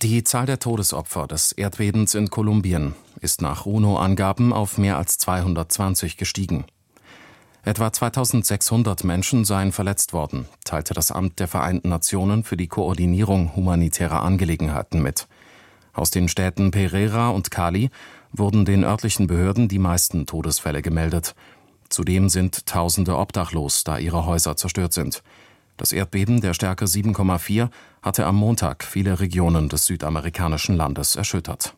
Die Zahl der Todesopfer des Erdbebens in Kolumbien ist nach UNO-Angaben auf mehr als 220 gestiegen. Etwa 2600 Menschen seien verletzt worden, teilte das Amt der Vereinten Nationen für die Koordinierung humanitärer Angelegenheiten mit. Aus den Städten Pereira und Cali wurden den örtlichen Behörden die meisten Todesfälle gemeldet. Zudem sind Tausende obdachlos, da ihre Häuser zerstört sind. Das Erdbeben der Stärke 7,4 hatte am Montag viele Regionen des südamerikanischen Landes erschüttert.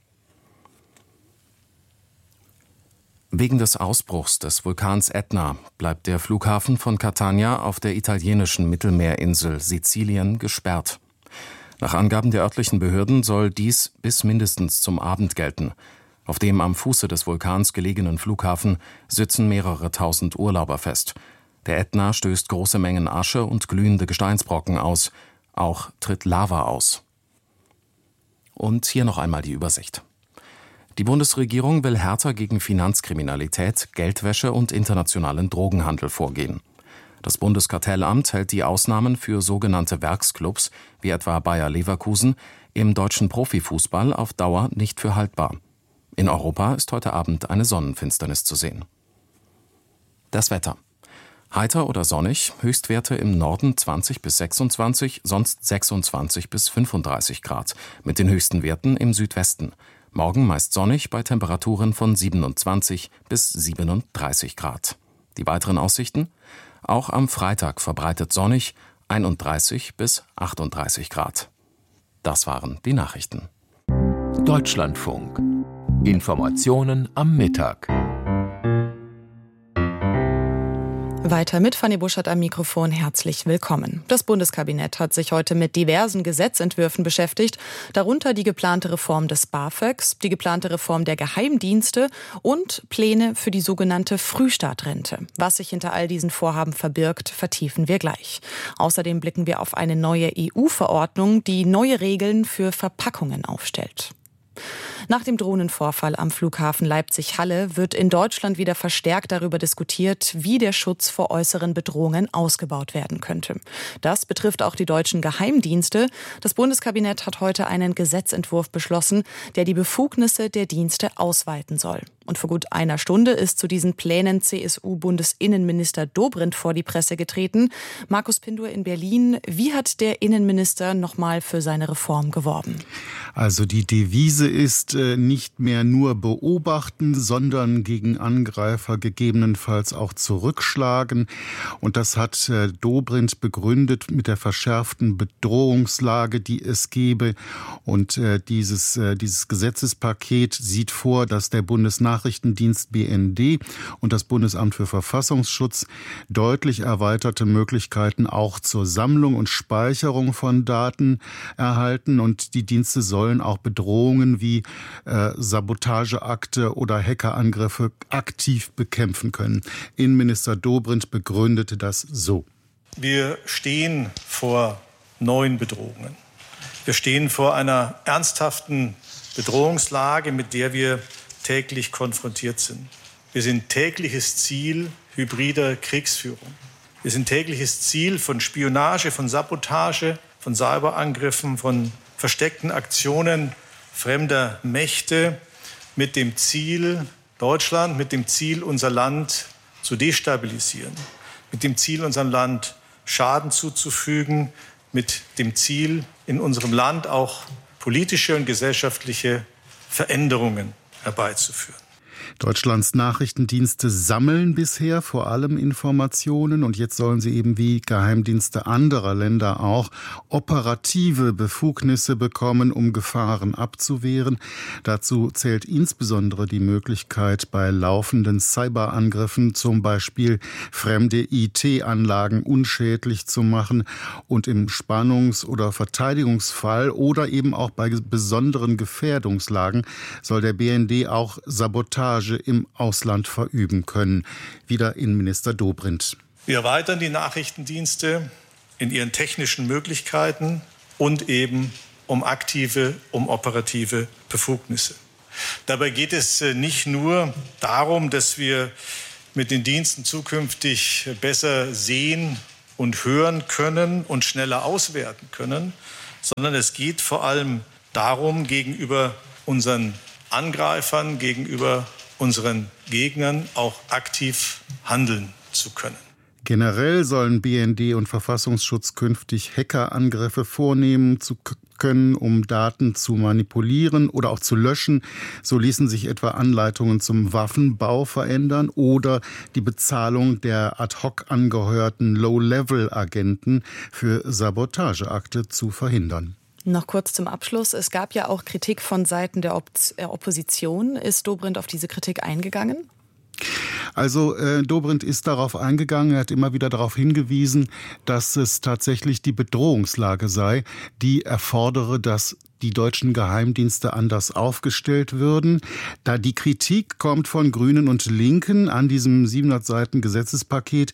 Wegen des Ausbruchs des Vulkans Ätna bleibt der Flughafen von Catania auf der italienischen Mittelmeerinsel Sizilien gesperrt. Nach Angaben der örtlichen Behörden soll dies bis mindestens zum Abend gelten. Auf dem am Fuße des Vulkans gelegenen Flughafen sitzen mehrere tausend Urlauber fest. Der Ätna stößt große Mengen Asche und glühende Gesteinsbrocken aus. Auch tritt Lava aus. Und hier noch einmal die Übersicht. Die Bundesregierung will härter gegen Finanzkriminalität, Geldwäsche und internationalen Drogenhandel vorgehen. Das Bundeskartellamt hält die Ausnahmen für sogenannte Werksclubs, wie etwa Bayer Leverkusen, im deutschen Profifußball auf Dauer nicht für haltbar. In Europa ist heute Abend eine Sonnenfinsternis zu sehen. Das Wetter. Heiter oder sonnig, Höchstwerte im Norden 20 bis 26, sonst 26 bis 35 Grad, mit den höchsten Werten im Südwesten. Morgen meist sonnig bei Temperaturen von 27 bis 37 Grad. Die weiteren Aussichten? Auch am Freitag verbreitet sonnig, 31 bis 38 Grad. Das waren die Nachrichten. Deutschlandfunk. Informationen am Mittag. Weiter mit Fanny Buschert am Mikrofon. Herzlich willkommen. Das Bundeskabinett hat sich heute mit diversen Gesetzentwürfen beschäftigt, darunter die geplante Reform des BAföGs, die geplante Reform der Geheimdienste und Pläne für die sogenannte Frühstartrente. Was sich hinter all diesen Vorhaben verbirgt, vertiefen wir gleich. Außerdem blicken wir auf eine neue EU-Verordnung, die neue Regeln für Verpackungen aufstellt. Nach dem Drohnenvorfall am Flughafen Leipzig-Halle wird in Deutschland wieder verstärkt darüber diskutiert, wie der Schutz vor äußeren Bedrohungen ausgebaut werden könnte. Das betrifft auch die deutschen Geheimdienste. Das Bundeskabinett hat heute einen Gesetzentwurf beschlossen, der die Befugnisse der Dienste ausweiten soll. Und vor gut einer Stunde ist zu diesen Plänen CSU-Bundesinnenminister Dobrindt vor die Presse getreten. Markus Pindur in Berlin. Wie hat der Innenminister nochmal für seine Reform geworben? Also die Devise ist nicht mehr nur beobachten, sondern gegen Angreifer gegebenenfalls auch zurückschlagen. Und das hat Dobrindt begründet mit der verschärften Bedrohungslage, die es gebe. Und dieses Gesetzespaket sieht vor, dass der Bundesnachrichtendienst BND und das Bundesamt für Verfassungsschutz deutlich erweiterte Möglichkeiten auch zur Sammlung und Speicherung von Daten erhalten. Und die Dienste sollen auch Bedrohungen wie Sabotageakte oder Hackerangriffe aktiv bekämpfen können. Innenminister Dobrindt begründete das so. Wir stehen vor neuen Bedrohungen. Wir stehen vor einer ernsthaften Bedrohungslage, mit der wir täglich konfrontiert sind. Wir sind tägliches Ziel hybrider Kriegsführung. Wir sind tägliches Ziel von Spionage, von Sabotage, von Cyberangriffen, von versteckten Aktionen fremder Mächte mit dem Ziel, Deutschland, mit dem Ziel, unser Land zu destabilisieren, mit dem Ziel, unserem Land Schaden zuzufügen, mit dem Ziel, in unserem Land auch politische und gesellschaftliche Veränderungen herbeizuführen. Deutschlands Nachrichtendienste sammeln bisher vor allem Informationen und jetzt sollen sie eben wie Geheimdienste anderer Länder auch operative Befugnisse bekommen, um Gefahren abzuwehren. Dazu zählt insbesondere die Möglichkeit, bei laufenden Cyberangriffen zum Beispiel fremde IT-Anlagen unschädlich zu machen und im Spannungs- oder Verteidigungsfall oder eben auch bei besonderen Gefährdungslagen soll der BND auch Sabotage im Ausland verüben können. Wieder Innenminister Dobrindt. Wir erweitern die Nachrichtendienste in ihren technischen Möglichkeiten und eben um operative Befugnisse. Dabei geht es nicht nur darum, dass wir mit den Diensten zukünftig besser sehen und hören können und schneller auswerten können, sondern es geht vor allem darum, gegenüber unseren Angreifern, gegenüber unseren Gegnern auch aktiv handeln zu können. Generell sollen BND und Verfassungsschutz künftig Hackerangriffe vornehmen zu können, um Daten zu manipulieren oder auch zu löschen. So ließen sich etwa Anleitungen zum Waffenbau verändern oder die Bezahlung der ad hoc angeheuerten Low-Level-Agenten für Sabotageakte zu verhindern. Noch kurz zum Abschluss. Es gab ja auch Kritik von Seiten der Opposition. Ist Dobrindt auf diese Kritik eingegangen? Also Dobrindt ist darauf eingegangen, er hat immer wieder darauf hingewiesen, dass es tatsächlich die Bedrohungslage sei, die erfordere, dass die deutschen Geheimdienste anders aufgestellt würden. Da die Kritik kommt von Grünen und Linken an diesem 700 Seiten Gesetzespaket.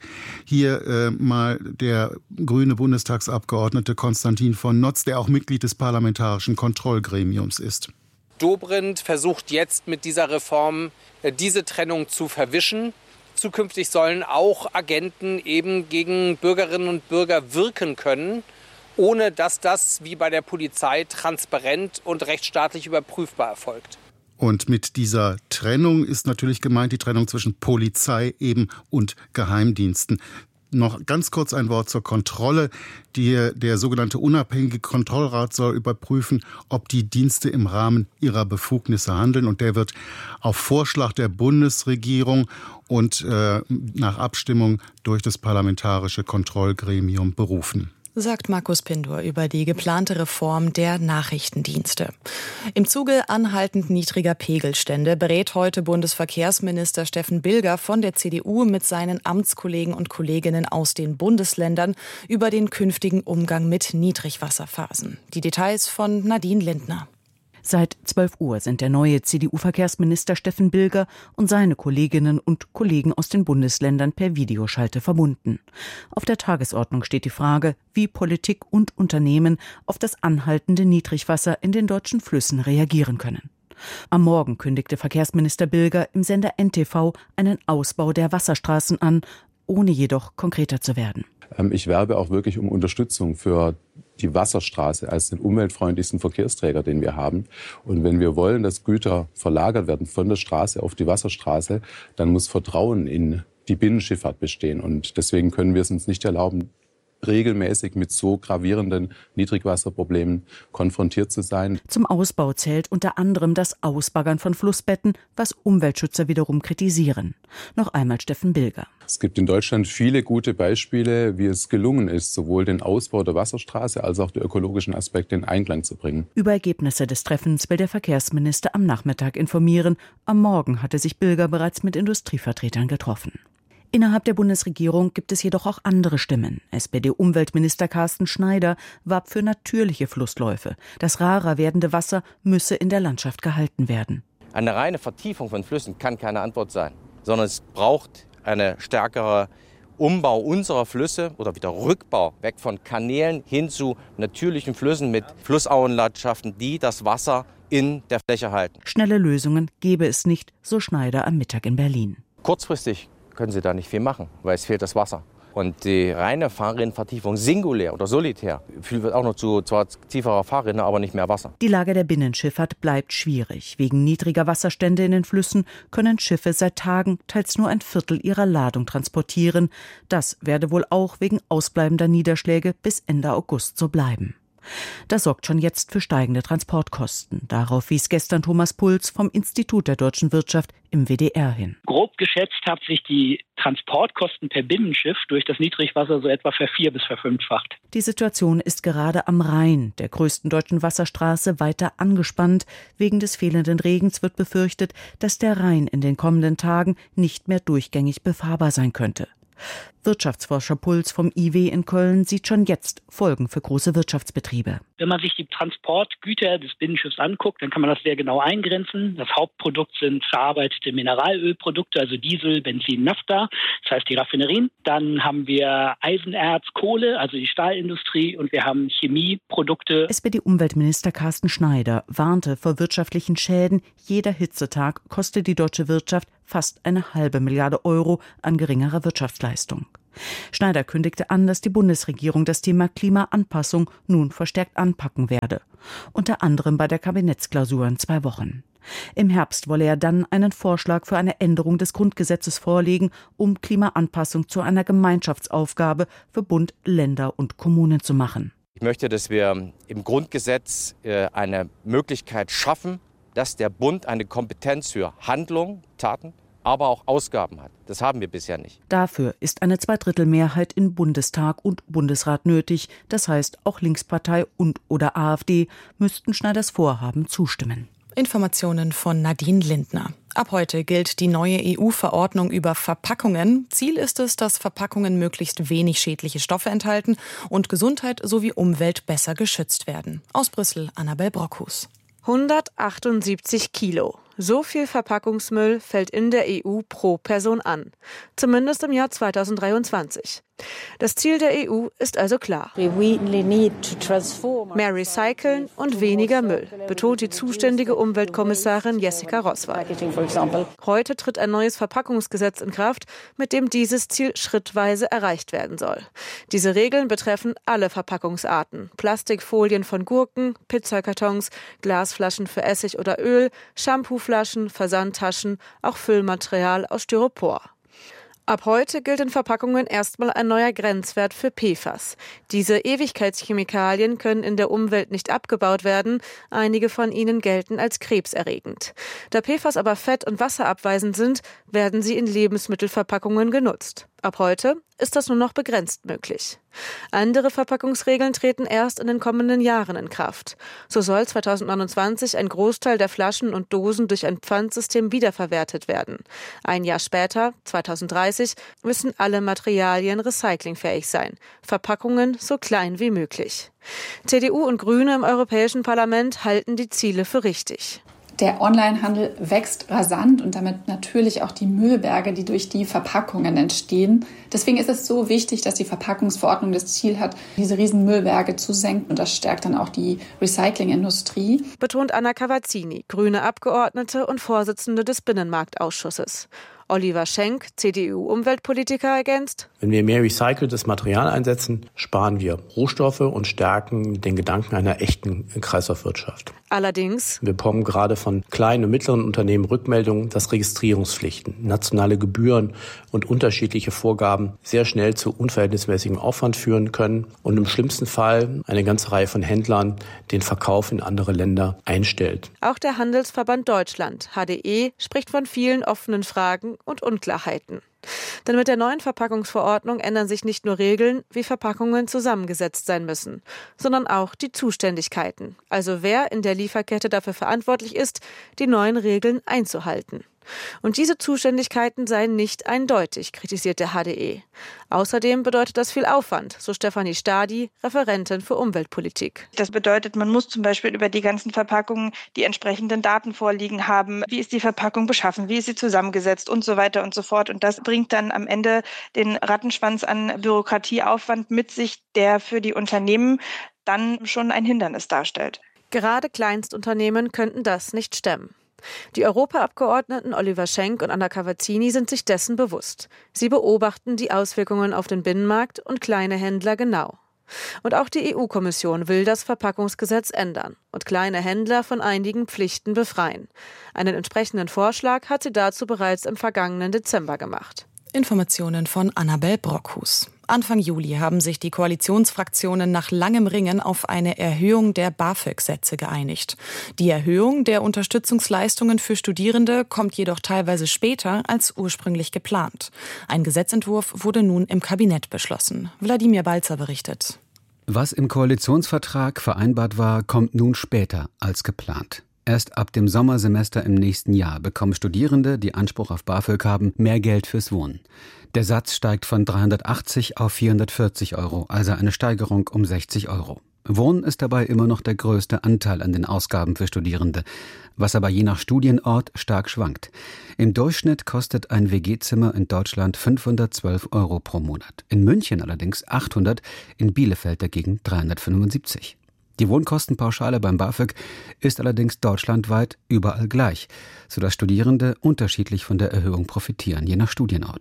Hier mal der grüne Bundestagsabgeordnete Konstantin von Notz, der auch Mitglied des Parlamentarischen Kontrollgremiums ist. Dobrindt versucht jetzt mit dieser Reform diese Trennung zu verwischen. Zukünftig sollen auch Agenten eben gegen Bürgerinnen und Bürger wirken können, ohne dass das wie bei der Polizei transparent und rechtsstaatlich überprüfbar erfolgt. Und mit dieser Trennung ist natürlich gemeint die Trennung zwischen Polizei eben und Geheimdiensten. Noch ganz kurz ein Wort zur Kontrolle. Der sogenannte unabhängige Kontrollrat soll überprüfen, ob die Dienste im Rahmen ihrer Befugnisse handeln. Und der wird auf Vorschlag der Bundesregierung und nach Abstimmung durch das Parlamentarische Kontrollgremium berufen. Sagt Markus Pindur über die geplante Reform der Nachrichtendienste. Im Zuge anhaltend niedriger Pegelstände berät heute Bundesverkehrsminister Steffen Bilger von der CDU mit seinen Amtskollegen und Kolleginnen aus den Bundesländern über den künftigen Umgang mit Niedrigwasserphasen. Die Details von Nadine Lindner. Seit 12 Uhr sind der neue CDU-Verkehrsminister Steffen Bilger und seine Kolleginnen und Kollegen aus den Bundesländern per Videoschalte verbunden. Auf der Tagesordnung steht die Frage, wie Politik und Unternehmen auf das anhaltende Niedrigwasser in den deutschen Flüssen reagieren können. Am Morgen kündigte Verkehrsminister Bilger im Sender NTV einen Ausbau der Wasserstraßen an, ohne jedoch konkreter zu werden. Ich werbe auch wirklich um Unterstützung für die Wasserstraße als den umweltfreundlichsten Verkehrsträger, den wir haben. Und wenn wir wollen, dass Güter verlagert werden von der Straße auf die Wasserstraße, dann muss Vertrauen in die Binnenschifffahrt bestehen. Und deswegen können wir es uns nicht erlauben, regelmäßig mit so gravierenden Niedrigwasserproblemen konfrontiert zu sein. Zum Ausbau zählt unter anderem das Ausbaggern von Flussbetten, was Umweltschützer wiederum kritisieren. Noch einmal Steffen Bilger. Es gibt in Deutschland viele gute Beispiele, wie es gelungen ist, sowohl den Ausbau der Wasserstraße als auch die ökologischen Aspekte in Einklang zu bringen. Über Ergebnisse des Treffens will der Verkehrsminister am Nachmittag informieren. Am Morgen hatte sich Bilger bereits mit Industrievertretern getroffen. Innerhalb der Bundesregierung gibt es jedoch auch andere Stimmen. SPD-Umweltminister Carsten Schneider warb für natürliche Flussläufe. Das rarer werdende Wasser müsse in der Landschaft gehalten werden. Eine reine Vertiefung von Flüssen kann keine Antwort sein, sondern es braucht eine stärkere Umbau unserer Flüsse oder wieder Rückbau weg von Kanälen hin zu natürlichen Flüssen mit Flussauenlandschaften, die das Wasser in der Fläche halten. Schnelle Lösungen gäbe es nicht, so Schneider am Mittag in Berlin. Kurzfristig können Sie da nicht viel machen, weil es fehlt das Wasser. Und die reine Fahrrinnenvertiefung singulär oder solitär führt auch noch zu zwar tieferer Fahrrinne, aber nicht mehr Wasser. Die Lage der Binnenschifffahrt bleibt schwierig. Wegen niedriger Wasserstände in den Flüssen können Schiffe seit Tagen teils nur ein Viertel ihrer Ladung transportieren. Das werde wohl auch wegen ausbleibender Niederschläge bis Ende August so bleiben. Das sorgt schon jetzt für steigende Transportkosten. Darauf wies gestern Thomas Puls vom Institut der deutschen Wirtschaft im WDR hin. Grob geschätzt hat sich die Transportkosten per Binnenschiff durch das Niedrigwasser so etwa ver-4- bis ver-5-facht. Die Situation ist gerade am Rhein, der größten deutschen Wasserstraße, weiter angespannt. Wegen des fehlenden Regens wird befürchtet, dass der Rhein in den kommenden Tagen nicht mehr durchgängig befahrbar sein könnte. Wirtschaftsforscher Puls vom IW in Köln sieht schon jetzt Folgen für große Wirtschaftsbetriebe. Wenn man sich die Transportgüter des Binnenschiffs anguckt, dann kann man das sehr genau eingrenzen. Das Hauptprodukt sind verarbeitete Mineralölprodukte, also Diesel, Benzin, Naphtha, das heißt die Raffinerien. Dann haben wir Eisenerz, Kohle, also die Stahlindustrie, und wir haben Chemieprodukte. SPD-Umweltminister Carsten Schneider warnte vor wirtschaftlichen Schäden. Jeder Hitzetag kostet die deutsche Wirtschaft fast 1,5 Milliarde Euro an geringerer Wirtschaftsleistung. Schneider kündigte an, dass die Bundesregierung das Thema Klimaanpassung nun verstärkt anpacken werde. Unter anderem bei der Kabinettsklausur in 2 Wochen. Im Herbst wolle er dann einen Vorschlag für eine Änderung des Grundgesetzes vorlegen, um Klimaanpassung zu einer Gemeinschaftsaufgabe für Bund, Länder und Kommunen zu machen. Ich möchte, dass wir im Grundgesetz eine Möglichkeit schaffen, dass der Bund eine Kompetenz für Handlung, Taten, aber auch Ausgaben hat. Das haben wir bisher nicht. Dafür ist eine Zweidrittelmehrheit in Bundestag und Bundesrat nötig. Das heißt, auch Linkspartei und/oder AfD müssten Schneiders Vorhaben zustimmen. Informationen von Nadine Lindner. Ab heute gilt die neue EU-Verordnung über Verpackungen. Ziel ist es, dass Verpackungen möglichst wenig schädliche Stoffe enthalten und Gesundheit sowie Umwelt besser geschützt werden. Aus Brüssel, Annabel Brockhus. 178 Kilo. So viel Verpackungsmüll fällt in der EU pro Person an. Zumindest im Jahr 2023. Das Ziel der EU ist also klar. Mehr recyceln und weniger Müll, betont die zuständige Umweltkommissarin Jessica Roswald. Heute tritt ein neues Verpackungsgesetz in Kraft, mit dem dieses Ziel schrittweise erreicht werden soll. Diese Regeln betreffen alle Verpackungsarten. Plastikfolien von Gurken, Pizzakartons, Glasflaschen für Essig oder Öl, Shampooflaschen, Versandtaschen, auch Füllmaterial aus Styropor. Ab heute gilt in Verpackungen erstmal ein neuer Grenzwert für PFAS. Diese Ewigkeitschemikalien können in der Umwelt nicht abgebaut werden. Einige von ihnen gelten als krebserregend. Da PFAS aber fett- und wasserabweisend sind, werden sie in Lebensmittelverpackungen genutzt. Ab heute ist das nur noch begrenzt möglich. Andere Verpackungsregeln treten erst in den kommenden Jahren in Kraft. So soll 2029 ein Großteil der Flaschen und Dosen durch ein Pfandsystem wiederverwertet werden. Ein Jahr später, 2030, müssen alle Materialien recyclingfähig sein. Verpackungen so klein wie möglich. CDU und Grüne im Europäischen Parlament halten die Ziele für richtig. Der Onlinehandel wächst rasant und damit natürlich auch die Müllberge, die durch die Verpackungen entstehen. Deswegen ist es so wichtig, dass die Verpackungsverordnung das Ziel hat, diese riesen Müllberge zu senken. Und das stärkt dann auch die Recyclingindustrie. Betont Anna Cavazzini, grüne Abgeordnete und Vorsitzende des Binnenmarktausschusses. Oliver Schenk, CDU-Umweltpolitiker, ergänzt: Wenn wir mehr recyceltes Material einsetzen, sparen wir Rohstoffe und stärken den Gedanken einer echten Kreislaufwirtschaft. Allerdings: Wir bekommen gerade von kleinen und mittleren Unternehmen Rückmeldungen, dass Registrierungspflichten, nationale Gebühren und unterschiedliche Vorgaben sehr schnell zu unverhältnismäßigem Aufwand führen können und im schlimmsten Fall eine ganze Reihe von Händlern den Verkauf in andere Länder einstellt. Auch der Handelsverband Deutschland, HDE, spricht von vielen offenen Fragen und Unklarheiten. Denn mit der neuen Verpackungsverordnung ändern sich nicht nur Regeln, wie Verpackungen zusammengesetzt sein müssen, sondern auch die Zuständigkeiten. Also wer in der Lieferkette dafür verantwortlich ist, die neuen Regeln einzuhalten. Und diese Zuständigkeiten seien nicht eindeutig, kritisiert der HDE. Außerdem bedeutet das viel Aufwand, so Stefanie Stadi, Referentin für Umweltpolitik. Das bedeutet, man muss zum Beispiel über die ganzen Verpackungen die entsprechenden Daten vorliegen haben. Wie ist die Verpackung beschaffen? Wie ist sie zusammengesetzt? Und so weiter und so fort. Und das bringt dann am Ende den Rattenschwanz an Bürokratieaufwand mit sich, der für die Unternehmen dann schon ein Hindernis darstellt. Gerade Kleinstunternehmen könnten das nicht stemmen. Die Europaabgeordneten Oliver Schenk und Anna Cavazzini sind sich dessen bewusst. Sie beobachten die Auswirkungen auf den Binnenmarkt und kleine Händler genau. Und auch die EU-Kommission will das Verpackungsgesetz ändern und kleine Händler von einigen Pflichten befreien. Einen entsprechenden Vorschlag hat sie dazu bereits im vergangenen Dezember gemacht. Informationen von Annabel Brockhus. Anfang Juli haben sich die Koalitionsfraktionen nach langem Ringen auf eine Erhöhung der BAföG-Sätze geeinigt. Die Erhöhung der Unterstützungsleistungen für Studierende kommt jedoch teilweise später als ursprünglich geplant. Ein Gesetzentwurf wurde nun im Kabinett beschlossen. Wladimir Balzer berichtet. Was im Koalitionsvertrag vereinbart war, kommt nun später als geplant. Erst ab dem Sommersemester im nächsten Jahr bekommen Studierende, die Anspruch auf BAföG haben, mehr Geld fürs Wohnen. Der Satz steigt von 380 auf 440 €, also eine Steigerung um 60 €. Wohnen ist dabei immer noch der größte Anteil an den Ausgaben für Studierende, was aber je nach Studienort stark schwankt. Im Durchschnitt kostet ein WG-Zimmer in Deutschland 512 € pro Monat. In München allerdings 800, in Bielefeld dagegen 375. Die Wohnkostenpauschale beim BAföG ist allerdings deutschlandweit überall gleich, sodass Studierende unterschiedlich von der Erhöhung profitieren, je nach Studienort.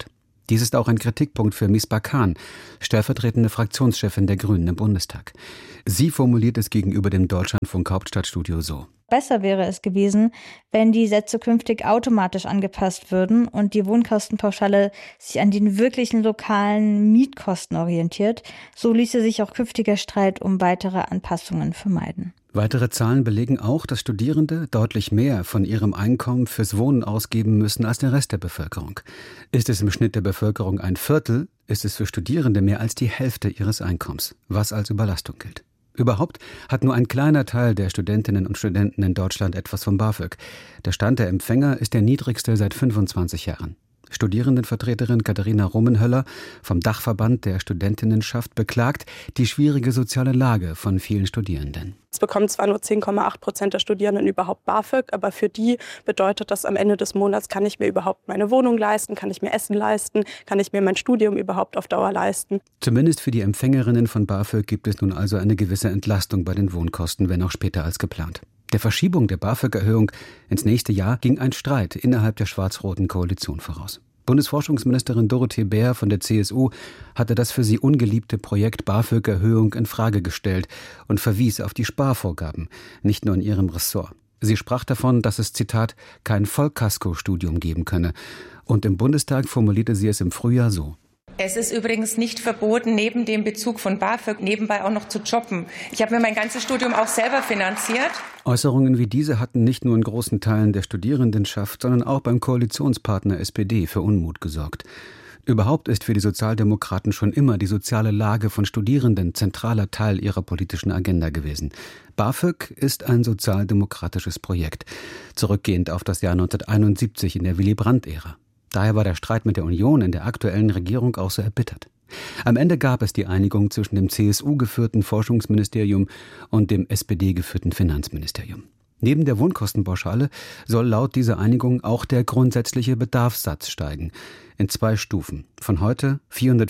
Dies ist auch ein Kritikpunkt für Misbah Khan, stellvertretende Fraktionschefin der Grünen im Bundestag. Sie formuliert es gegenüber dem Deutschlandfunk Hauptstadtstudio so: Besser wäre es gewesen, wenn die Sätze künftig automatisch angepasst würden und die Wohnkostenpauschale sich an den wirklichen lokalen Mietkosten orientiert. So ließe sich auch künftiger Streit um weitere Anpassungen vermeiden. Weitere Zahlen belegen auch, dass Studierende deutlich mehr von ihrem Einkommen fürs Wohnen ausgeben müssen als der Rest der Bevölkerung. Ist es im Schnitt der Bevölkerung ein Viertel, ist es für Studierende mehr als die Hälfte ihres Einkommens, was als Überlastung gilt. Überhaupt hat nur ein kleiner Teil der Studentinnen und Studenten in Deutschland etwas vom BAföG. Der Stand der Empfänger ist der niedrigste seit 25 Jahren. Studierendenvertreterin Katharina Rummenhöller vom Dachverband der Studentinnenschaft beklagt die schwierige soziale Lage von vielen Studierenden. Es bekommen zwar nur 10,8% der Studierenden überhaupt BAföG, aber für die bedeutet das am Ende des Monats, kann ich mir überhaupt meine Wohnung leisten, kann ich mir Essen leisten, kann ich mir mein Studium überhaupt auf Dauer leisten. Zumindest für die Empfängerinnen von BAföG gibt es nun also eine gewisse Entlastung bei den Wohnkosten, wenn auch später als geplant. Der Verschiebung der BAföG-Erhöhung ins nächste Jahr ging ein Streit innerhalb der schwarz-roten Koalition voraus. Bundesforschungsministerin Dorothee Bär von der CSU hatte das für sie ungeliebte Projekt BAföG-Erhöhung in Frage gestellt und verwies auf die Sparvorgaben, nicht nur in ihrem Ressort. Sie sprach davon, dass es, Zitat, kein Vollkasko-Studium geben könne. Und im Bundestag formulierte sie es im Frühjahr so: Es ist übrigens nicht verboten, neben dem Bezug von BAföG nebenbei auch noch zu jobben. Ich habe mir mein ganzes Studium auch selber finanziert. Äußerungen wie diese hatten nicht nur in großen Teilen der Studierendenschaft, sondern auch beim Koalitionspartner SPD für Unmut gesorgt. Überhaupt ist für die Sozialdemokraten schon immer die soziale Lage von Studierenden zentraler Teil ihrer politischen Agenda gewesen. BAföG ist ein sozialdemokratisches Projekt, zurückgehend auf das Jahr 1971 in der Willy-Brandt-Ära. Daher war der Streit mit der Union in der aktuellen Regierung auch so erbittert. Am Ende gab es die Einigung zwischen dem CSU-geführten Forschungsministerium und dem SPD-geführten Finanzministerium. Neben der Wohnkostenpauschale soll laut dieser Einigung auch der grundsätzliche Bedarfssatz steigen. In 2 Stufen. Von heute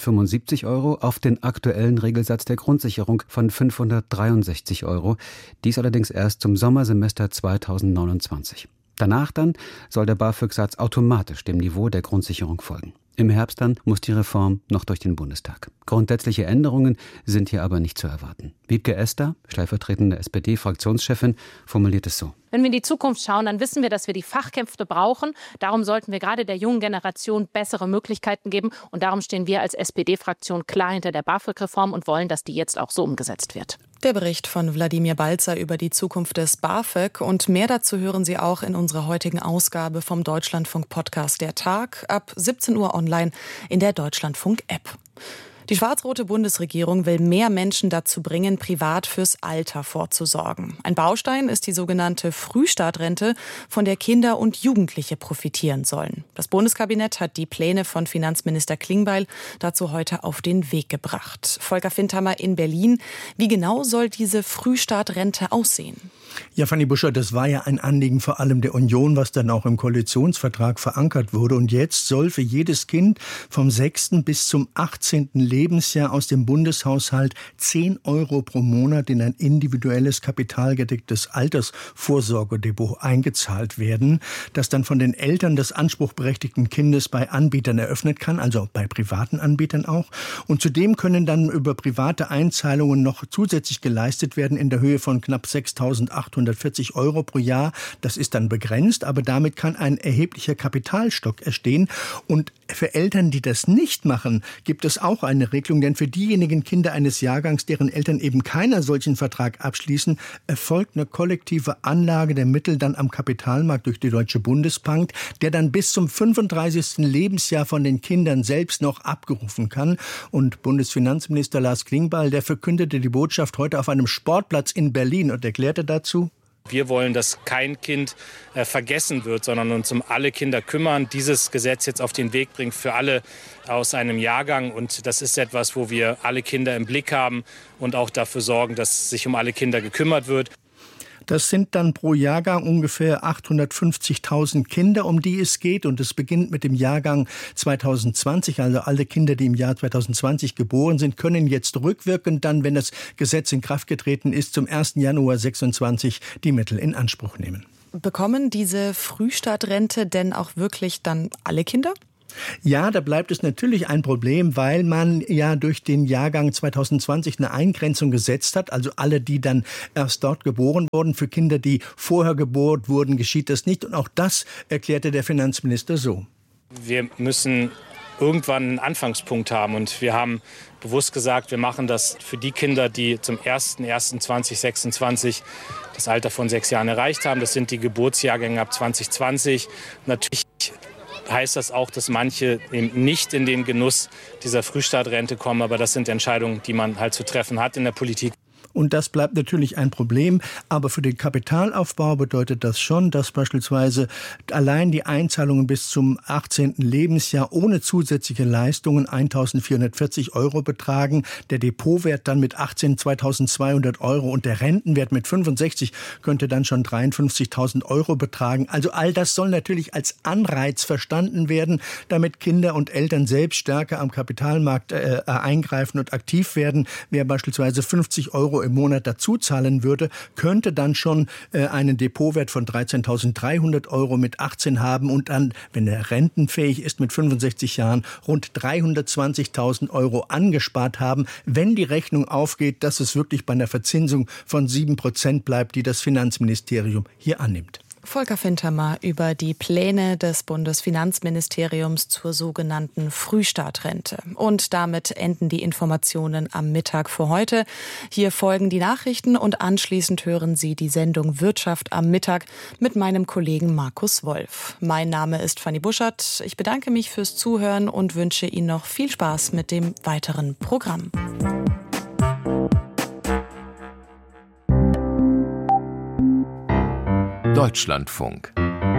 475 € auf den aktuellen Regelsatz der Grundsicherung von 563 €. Dies allerdings erst zum Sommersemester 2029. Danach dann soll der BAföG-Satz automatisch dem Niveau der Grundsicherung folgen. Im Herbst dann muss die Reform noch durch den Bundestag. Grundsätzliche Änderungen sind hier aber nicht zu erwarten. Wiebke Esther, stellvertretende SPD-Fraktionschefin, formuliert es so: Wenn wir in die Zukunft schauen, dann wissen wir, dass wir die Fachkräfte brauchen. Darum sollten wir gerade der jungen Generation bessere Möglichkeiten geben. Und darum stehen wir als SPD-Fraktion klar hinter der BAföG-Reform und wollen, dass die jetzt auch so umgesetzt wird. Der Bericht von Wladimir Balzer über die Zukunft des BAföG, und mehr dazu hören Sie auch in unserer heutigen Ausgabe vom Deutschlandfunk-Podcast Der Tag ab 17 Uhr online in der Deutschlandfunk-App. Die schwarz-rote Bundesregierung will mehr Menschen dazu bringen, privat fürs Alter vorzusorgen. Ein Baustein ist die sogenannte Frühstartrente, von der Kinder und Jugendliche profitieren sollen. Das Bundeskabinett hat die Pläne von Finanzminister Klingbeil dazu heute auf den Weg gebracht. Volker Findhammer in Berlin. Wie genau soll diese Frühstartrente aussehen? Ja, Fanny Buscher, das war ja ein Anliegen vor allem der Union, was dann auch im Koalitionsvertrag verankert wurde. Und jetzt soll für jedes Kind vom 6. bis zum 18. Lebensjahr aus dem Bundeshaushalt 10 € pro Monat in ein individuelles kapitalgedecktes Altersvorsorgedepot eingezahlt werden, das dann von den Eltern des anspruchberechtigten Kindes bei Anbietern eröffnet kann, also bei privaten Anbietern auch. Und zudem können dann über private Einzahlungen noch zusätzlich geleistet werden in der Höhe von knapp 6.840 € pro Jahr. Das ist dann begrenzt, aber damit kann ein erheblicher Kapitalstock entstehen. Und für Eltern, die das nicht machen, gibt es auch eine Regelung, denn für diejenigen Kinder eines Jahrgangs, deren Eltern eben keinen solchen Vertrag abschließen, erfolgt eine kollektive Anlage der Mittel dann am Kapitalmarkt durch die Deutsche Bundesbank, der dann bis zum 35. Lebensjahr von den Kindern selbst noch abgerufen kann. Und Bundesfinanzminister Lars Klingbeil, der verkündete die Botschaft heute auf einem Sportplatz in Berlin und erklärte dazu: Wir wollen, dass kein Kind vergessen wird, sondern uns um alle Kinder kümmern. Dieses Gesetz jetzt auf den Weg bringt für alle aus einem Jahrgang. Und das ist etwas, wo wir alle Kinder im Blick haben und auch dafür sorgen, dass sich um alle Kinder gekümmert wird. Das sind dann pro Jahrgang ungefähr 850.000 Kinder, um die es geht. Und es beginnt mit dem Jahrgang 2020. Also alle Kinder, die im Jahr 2020 geboren sind, können jetzt rückwirkend dann, wenn das Gesetz in Kraft getreten ist, zum 1. Januar 2026 die Mittel in Anspruch nehmen. Bekommen diese Frühstartrente denn auch wirklich dann alle Kinder? Ja, da bleibt es natürlich ein Problem, weil man ja durch den Jahrgang 2020 eine Eingrenzung gesetzt hat. Also alle, die dann erst dort geboren wurden. Für Kinder, die vorher geboren wurden, geschieht das nicht. Und auch das erklärte der Finanzminister so. Wir müssen irgendwann einen Anfangspunkt haben. Und wir haben bewusst gesagt, wir machen das für die Kinder, die zum 01.01.2026 das Alter von 6 Jahren erreicht haben. Das sind die Geburtsjahrgänge ab 2020. Natürlich heißt das auch, dass manche eben nicht in den Genuss dieser Frühstartrente kommen. Aber das sind Entscheidungen, die man halt zu treffen hat in der Politik. Und das bleibt natürlich ein Problem. Aber für den Kapitalaufbau bedeutet das schon, dass beispielsweise allein die Einzahlungen bis zum 18. Lebensjahr ohne zusätzliche Leistungen 1.440 € betragen. Der Depotwert dann mit 18 2.200 € und der Rentenwert mit 65 könnte dann schon 53.000 € betragen. Also all das soll natürlich als Anreiz verstanden werden, damit Kinder und Eltern selbst stärker am Kapitalmarkt eingreifen und aktiv werden. Wer beispielsweise 50 € im Monat dazu zahlen würde, könnte dann schon einen Depotwert von 13.300 € mit 18 haben und dann, wenn er rentenfähig ist, mit 65 Jahren rund 320.000 € angespart haben, wenn die Rechnung aufgeht, dass es wirklich bei einer Verzinsung von 7% bleibt, die das Finanzministerium hier annimmt. Volker Fintermer über die Pläne des Bundesfinanzministeriums zur sogenannten Frühstartrente. Und damit enden die Informationen am Mittag für heute. Hier folgen die Nachrichten und anschließend hören Sie die Sendung Wirtschaft am Mittag mit meinem Kollegen Markus Wolf. Mein Name ist Fanny Buschert. Ich bedanke mich fürs Zuhören und wünsche Ihnen noch viel Spaß mit dem weiteren Programm. Deutschlandfunk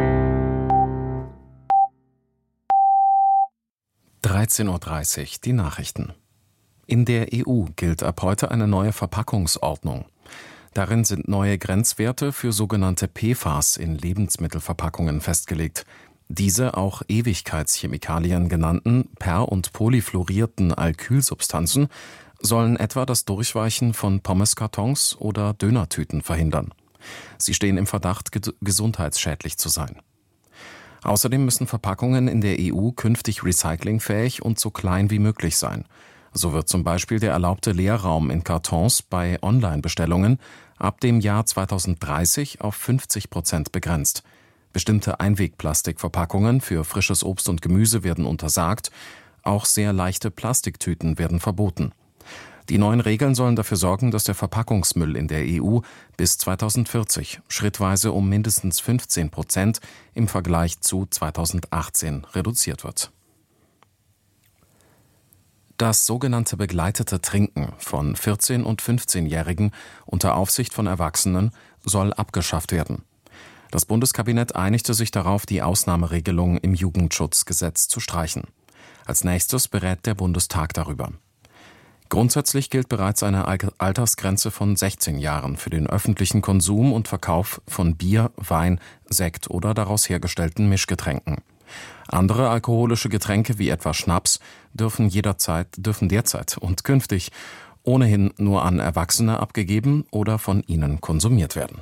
13:30 Uhr, die Nachrichten. In der EU gilt ab heute eine neue Verpackungsordnung. Darin sind neue Grenzwerte für sogenannte PFAS in Lebensmittelverpackungen festgelegt. Diese auch Ewigkeitschemikalien genannten per- und polyfluorierten Alkylsubstanzen sollen etwa das Durchweichen von Pommeskartons oder Dönertüten verhindern. Sie stehen im Verdacht, gesundheitsschädlich zu sein. Außerdem müssen Verpackungen in der EU künftig recyclingfähig und so klein wie möglich sein. So wird zum Beispiel der erlaubte Leerraum in Kartons bei Online-Bestellungen ab dem Jahr 2030 auf 50% begrenzt. Bestimmte Einwegplastikverpackungen für frisches Obst und Gemüse werden untersagt. Auch sehr leichte Plastiktüten werden verboten. Die neuen Regeln sollen dafür sorgen, dass der Verpackungsmüll in der EU bis 2040 schrittweise um mindestens 15% im Vergleich zu 2018 reduziert wird. Das sogenannte begleitete Trinken von 14- und 15-Jährigen unter Aufsicht von Erwachsenen soll abgeschafft werden. Das Bundeskabinett einigte sich darauf, die Ausnahmeregelung im Jugendschutzgesetz zu streichen. Als nächstes berät der Bundestag darüber. Grundsätzlich gilt bereits eine Altersgrenze von 16 Jahren für den öffentlichen Konsum und Verkauf von Bier, Wein, Sekt oder daraus hergestellten Mischgetränken. Andere alkoholische Getränke wie etwa Schnaps dürfen derzeit und künftig ohnehin nur an Erwachsene abgegeben oder von ihnen konsumiert werden.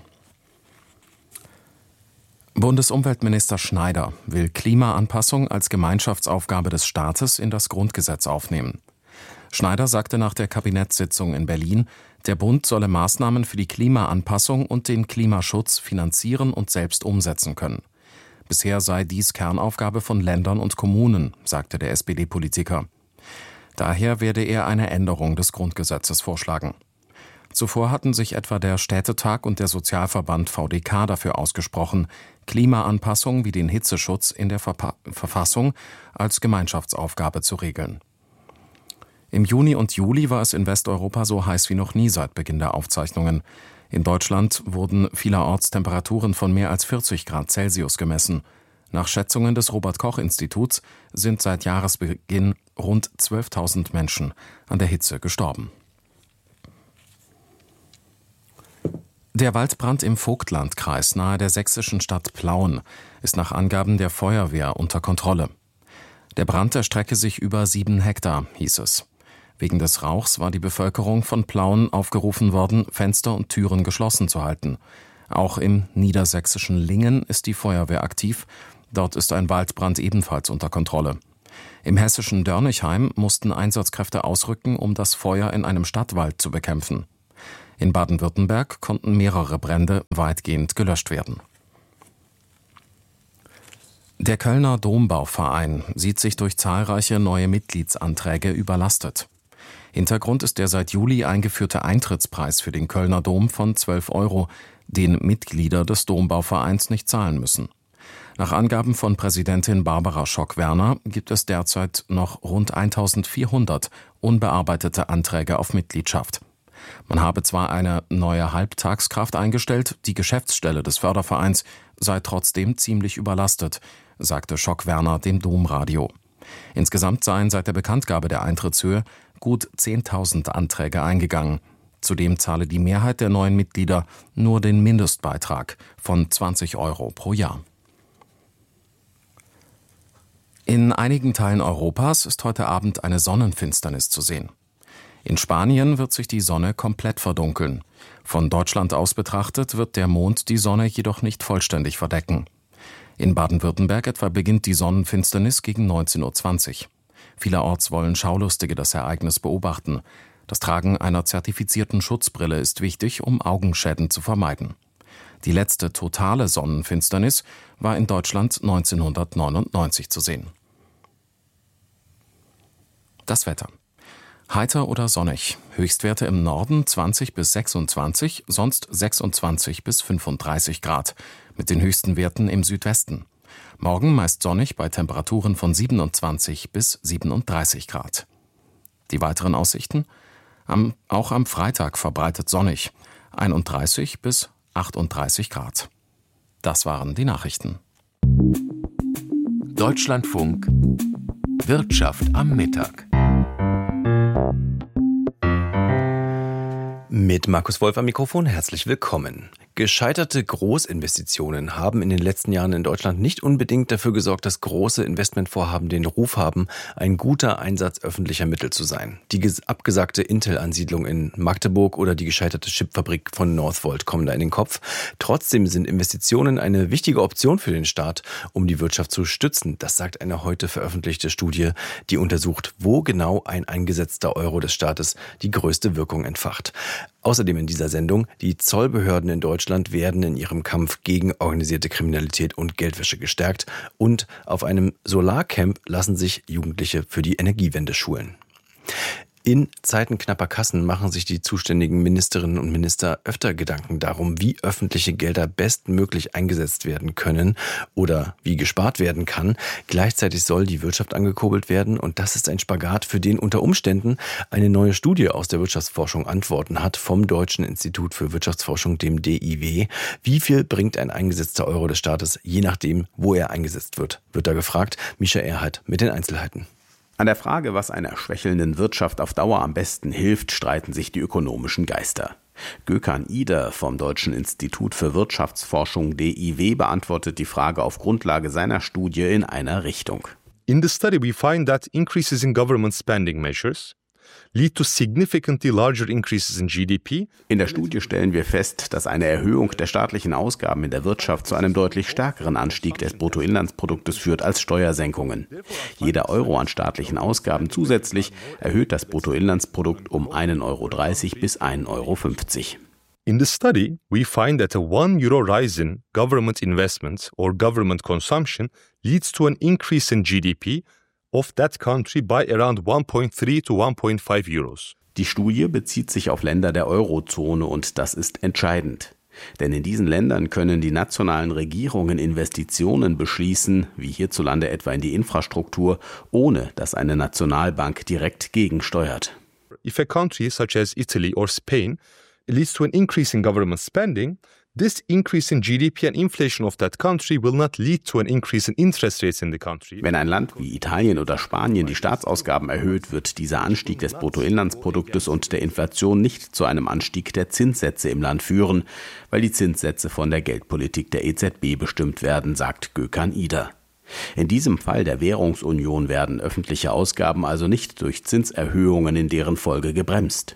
Bundesumweltminister Schneider will Klimaanpassung als Gemeinschaftsaufgabe des Staates in das Grundgesetz aufnehmen. Schneider sagte nach der Kabinettssitzung in Berlin, der Bund solle Maßnahmen für die Klimaanpassung und den Klimaschutz finanzieren und selbst umsetzen können. Bisher sei dies Kernaufgabe von Ländern und Kommunen, sagte der SPD-Politiker. Daher werde er eine Änderung des Grundgesetzes vorschlagen. Zuvor hatten sich etwa der Städtetag und der Sozialverband VDK dafür ausgesprochen, Klimaanpassung wie den Hitzeschutz in der Verfassung als Gemeinschaftsaufgabe zu regeln. Im Juni und Juli war es in Westeuropa so heiß wie noch nie seit Beginn der Aufzeichnungen. In Deutschland wurden vielerorts Temperaturen von mehr als 40 Grad Celsius gemessen. Nach Schätzungen des Robert-Koch-Instituts sind seit Jahresbeginn rund 12.000 Menschen an der Hitze gestorben. Der Waldbrand im Vogtlandkreis nahe der sächsischen Stadt Plauen ist nach Angaben der Feuerwehr unter Kontrolle. Der Brand erstrecke sich über 7 Hektar, hieß es. Wegen des Rauchs war die Bevölkerung von Plauen aufgerufen worden, Fenster und Türen geschlossen zu halten. Auch im niedersächsischen Lingen ist die Feuerwehr aktiv. Dort ist ein Waldbrand ebenfalls unter Kontrolle. Im hessischen Dörnigheim mussten Einsatzkräfte ausrücken, um das Feuer in einem Stadtwald zu bekämpfen. In Baden-Württemberg konnten mehrere Brände weitgehend gelöscht werden. Der Kölner Dombauverein sieht sich durch zahlreiche neue Mitgliedsanträge überlastet. Hintergrund ist der seit Juli eingeführte Eintrittspreis für den Kölner Dom von 12 €, den Mitglieder des Dombauvereins nicht zahlen müssen. Nach Angaben von Präsidentin Barbara Schock-Werner gibt es derzeit noch rund 1400 unbearbeitete Anträge auf Mitgliedschaft. Man habe zwar eine neue Halbtagskraft eingestellt, die Geschäftsstelle des Fördervereins sei trotzdem ziemlich überlastet, sagte Schock-Werner dem Domradio. Insgesamt seien seit der Bekanntgabe der Eintrittshöhe gut 10.000 Anträge eingegangen. Zudem zahle die Mehrheit der neuen Mitglieder nur den Mindestbeitrag von 20 € pro Jahr. In einigen Teilen Europas ist heute Abend eine Sonnenfinsternis zu sehen. In Spanien wird sich die Sonne komplett verdunkeln. Von Deutschland aus betrachtet wird der Mond die Sonne jedoch nicht vollständig verdecken. In Baden-Württemberg etwa beginnt die Sonnenfinsternis gegen 19:20 Uhr. Vielerorts wollen Schaulustige das Ereignis beobachten. Das Tragen einer zertifizierten Schutzbrille ist wichtig, um Augenschäden zu vermeiden. Die letzte totale Sonnenfinsternis war in Deutschland 1999 zu sehen. Das Wetter. Heiter oder sonnig. Höchstwerte im Norden 20 bis 26, sonst 26 bis 35 Grad. Mit den höchsten Werten im Südwesten. Morgen meist sonnig bei Temperaturen von 27 bis 37 Grad. Die weiteren Aussichten? Auch am Freitag verbreitet sonnig. 31 bis 38 Grad. Das waren die Nachrichten. Deutschlandfunk Wirtschaft am Mittag. Mit Markus Wolf am Mikrofon, herzlich willkommen. Gescheiterte Großinvestitionen haben in den letzten Jahren in Deutschland nicht unbedingt dafür gesorgt, dass große Investmentvorhaben den Ruf haben, ein guter Einsatz öffentlicher Mittel zu sein. Die abgesagte Intel-Ansiedlung in Magdeburg oder die gescheiterte Chipfabrik von Northvolt kommen da in den Kopf. Trotzdem sind Investitionen eine wichtige Option für den Staat, um die Wirtschaft zu stützen. Das sagt eine heute veröffentlichte Studie, die untersucht, wo genau ein eingesetzter Euro des Staates die größte Wirkung entfacht. Außerdem in dieser Sendung, die Zollbehörden in Deutschland werden in ihrem Kampf gegen organisierte Kriminalität und Geldwäsche gestärkt und auf einem Solarcamp lassen sich Jugendliche für die Energiewende schulen. In Zeiten knapper Kassen machen sich die zuständigen Ministerinnen und Minister öfter Gedanken darum, wie öffentliche Gelder bestmöglich eingesetzt werden können oder wie gespart werden kann. Gleichzeitig soll die Wirtschaft angekurbelt werden und das ist ein Spagat, für den unter Umständen eine neue Studie aus der Wirtschaftsforschung Antworten hat vom Deutschen Institut für Wirtschaftsforschung, dem DIW. Wie viel bringt ein eingesetzter Euro des Staates, je nachdem, wo er eingesetzt wird da gefragt. Mischa Erhardt mit den Einzelheiten. An der Frage, was einer schwächelnden Wirtschaft auf Dauer am besten hilft, streiten sich die ökonomischen Geister. Gökhan Ider vom Deutschen Institut für Wirtschaftsforschung DIW beantwortet die Frage auf Grundlage seiner Studie in einer Richtung. In the study we find that increases in government spending measures lead to significantly larger increases in GDP. In der Studie stellen wir fest, dass eine Erhöhung der staatlichen Ausgaben in der Wirtschaft zu einem deutlich stärkeren Anstieg des Bruttoinlandsproduktes führt als Steuersenkungen. Jeder Euro an staatlichen Ausgaben zusätzlich erhöht das Bruttoinlandsprodukt um 1,30 € bis 1,50 €. In the study, we find that a €1 rise in government investments or government consumption leads to an increase in GDP of that country by around 1.3 to 1.5 euros. Die Studie bezieht sich auf Länder der Eurozone und das ist entscheidend. Denn in diesen Ländern können die nationalen Regierungen Investitionen beschließen, wie hierzulande etwa in die Infrastruktur, ohne dass eine Nationalbank direkt gegensteuert. If a country such as Italy or Spain leads to an increase in government spending, this increase in GDP and inflation of that country will not lead to an increase in interest rates in the country. Wenn ein Land wie Italien oder Spanien die Staatsausgaben erhöht, wird dieser Anstieg des Bruttoinlandsproduktes und der Inflation nicht zu einem Anstieg der Zinssätze im Land führen, weil die Zinssätze von der Geldpolitik der EZB bestimmt werden, sagt Gökhan Ider. In diesem Fall der Währungsunion werden öffentliche Ausgaben also nicht durch Zinserhöhungen in deren Folge gebremst.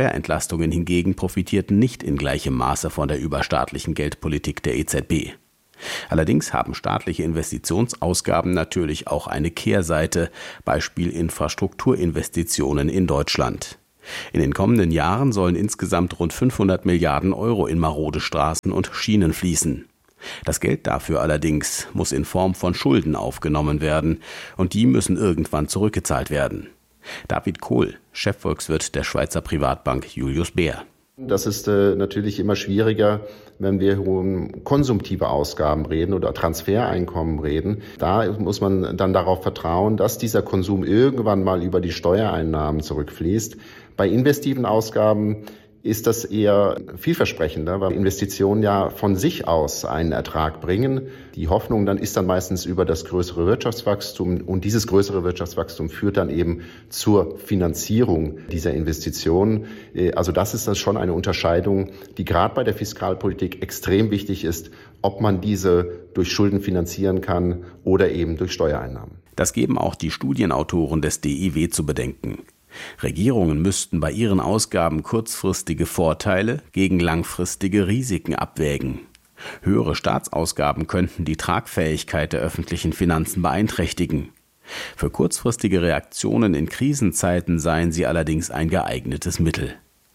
Steuerentlastungen hingegen profitierten nicht in gleichem Maße von der überstaatlichen Geldpolitik der EZB. Allerdings haben staatliche Investitionsausgaben natürlich auch eine Kehrseite, Beispiel Infrastrukturinvestitionen in Deutschland. In den kommenden Jahren sollen insgesamt rund 500 Milliarden Euro in marode Straßen und Schienen fließen. Das Geld dafür allerdings muss in Form von Schulden aufgenommen werden und die müssen irgendwann zurückgezahlt werden. David Kohl, Chefvolkswirt der Schweizer Privatbank Julius Baer. Das ist natürlich immer schwieriger, wenn wir um konsumtive Ausgaben reden oder Transfereinkommen reden. Da muss man dann darauf vertrauen, dass dieser Konsum irgendwann mal über die Steuereinnahmen zurückfließt. Bei investiven Ausgaben ist das eher vielversprechender, weil Investitionen ja von sich aus einen Ertrag bringen. Die Hoffnung dann ist dann meistens über das größere Wirtschaftswachstum und dieses größere Wirtschaftswachstum führt dann eben zur Finanzierung dieser Investitionen. Also das ist dann schon eine Unterscheidung, die gerade bei der Fiskalpolitik extrem wichtig ist, ob man diese durch Schulden finanzieren kann oder eben durch Steuereinnahmen. Das geben auch die Studienautoren des DIW zu bedenken. Regierungen müssten bei ihren Ausgaben kurzfristige Vorteile gegen langfristige Risiken abwägen. Höhere Staatsausgaben könnten die Tragfähigkeit der öffentlichen Finanzen beeinträchtigen. Für kurzfristige Reaktionen in Krisenzeiten seien sie allerdings ein geeignetes Mittel.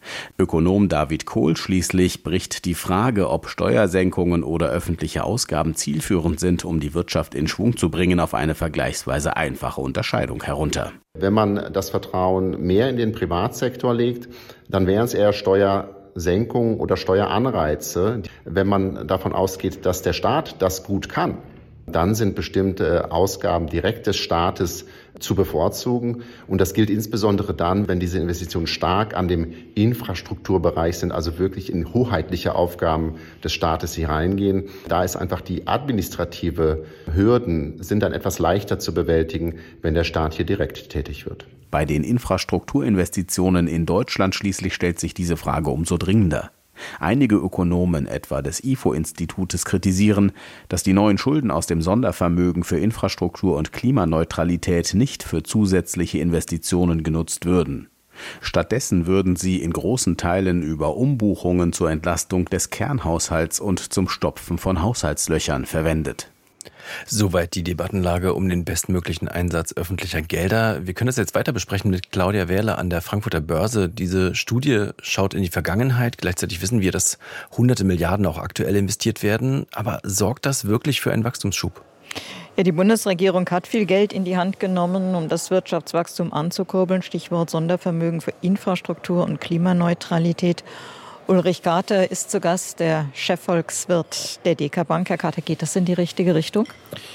Ökonom David Kohl schließlich bricht die Frage, ob Steuersenkungen oder öffentliche Ausgaben zielführend sind, um die Wirtschaft in Schwung zu bringen, auf eine vergleichsweise einfache Unterscheidung herunter. Wenn man das Vertrauen mehr in den Privatsektor legt, dann wären es eher Steuersenkungen oder Steueranreize. Wenn man davon ausgeht, dass der Staat das gut kann, dann sind bestimmte Ausgaben direkt des Staates zu bevorzugen. Und das gilt insbesondere dann, wenn diese Investitionen stark an dem Infrastrukturbereich sind, also wirklich in hoheitliche Aufgaben des Staates hier reingehen. Da ist einfach die administrative Hürden sind dann etwas leichter zu bewältigen, wenn der Staat hier direkt tätig wird. Bei den Infrastrukturinvestitionen in Deutschland schließlich stellt sich diese Frage umso dringender. Einige Ökonomen, etwa des IFO-Institutes, kritisieren, dass die neuen Schulden aus dem Sondervermögen für Infrastruktur und Klimaneutralität nicht für zusätzliche Investitionen genutzt würden. Stattdessen würden sie in großen Teilen über Umbuchungen zur Entlastung des Kernhaushalts und zum Stopfen von Haushaltslöchern verwendet. Soweit die Debattenlage um den bestmöglichen Einsatz öffentlicher Gelder. Wir können das jetzt weiter besprechen mit Claudia Wehrle an der Frankfurter Börse. Diese Studie schaut in die Vergangenheit. Gleichzeitig wissen wir, dass hunderte Milliarden auch aktuell investiert werden. Aber sorgt das wirklich für einen Wachstumsschub? Ja, die Bundesregierung hat viel Geld in die Hand genommen, um das Wirtschaftswachstum anzukurbeln. Stichwort Sondervermögen für Infrastruktur und Klimaneutralität. Ulrich Kater ist zu Gast, der Chefvolkswirt der DK Bank. Herr Kater, geht das in die richtige Richtung?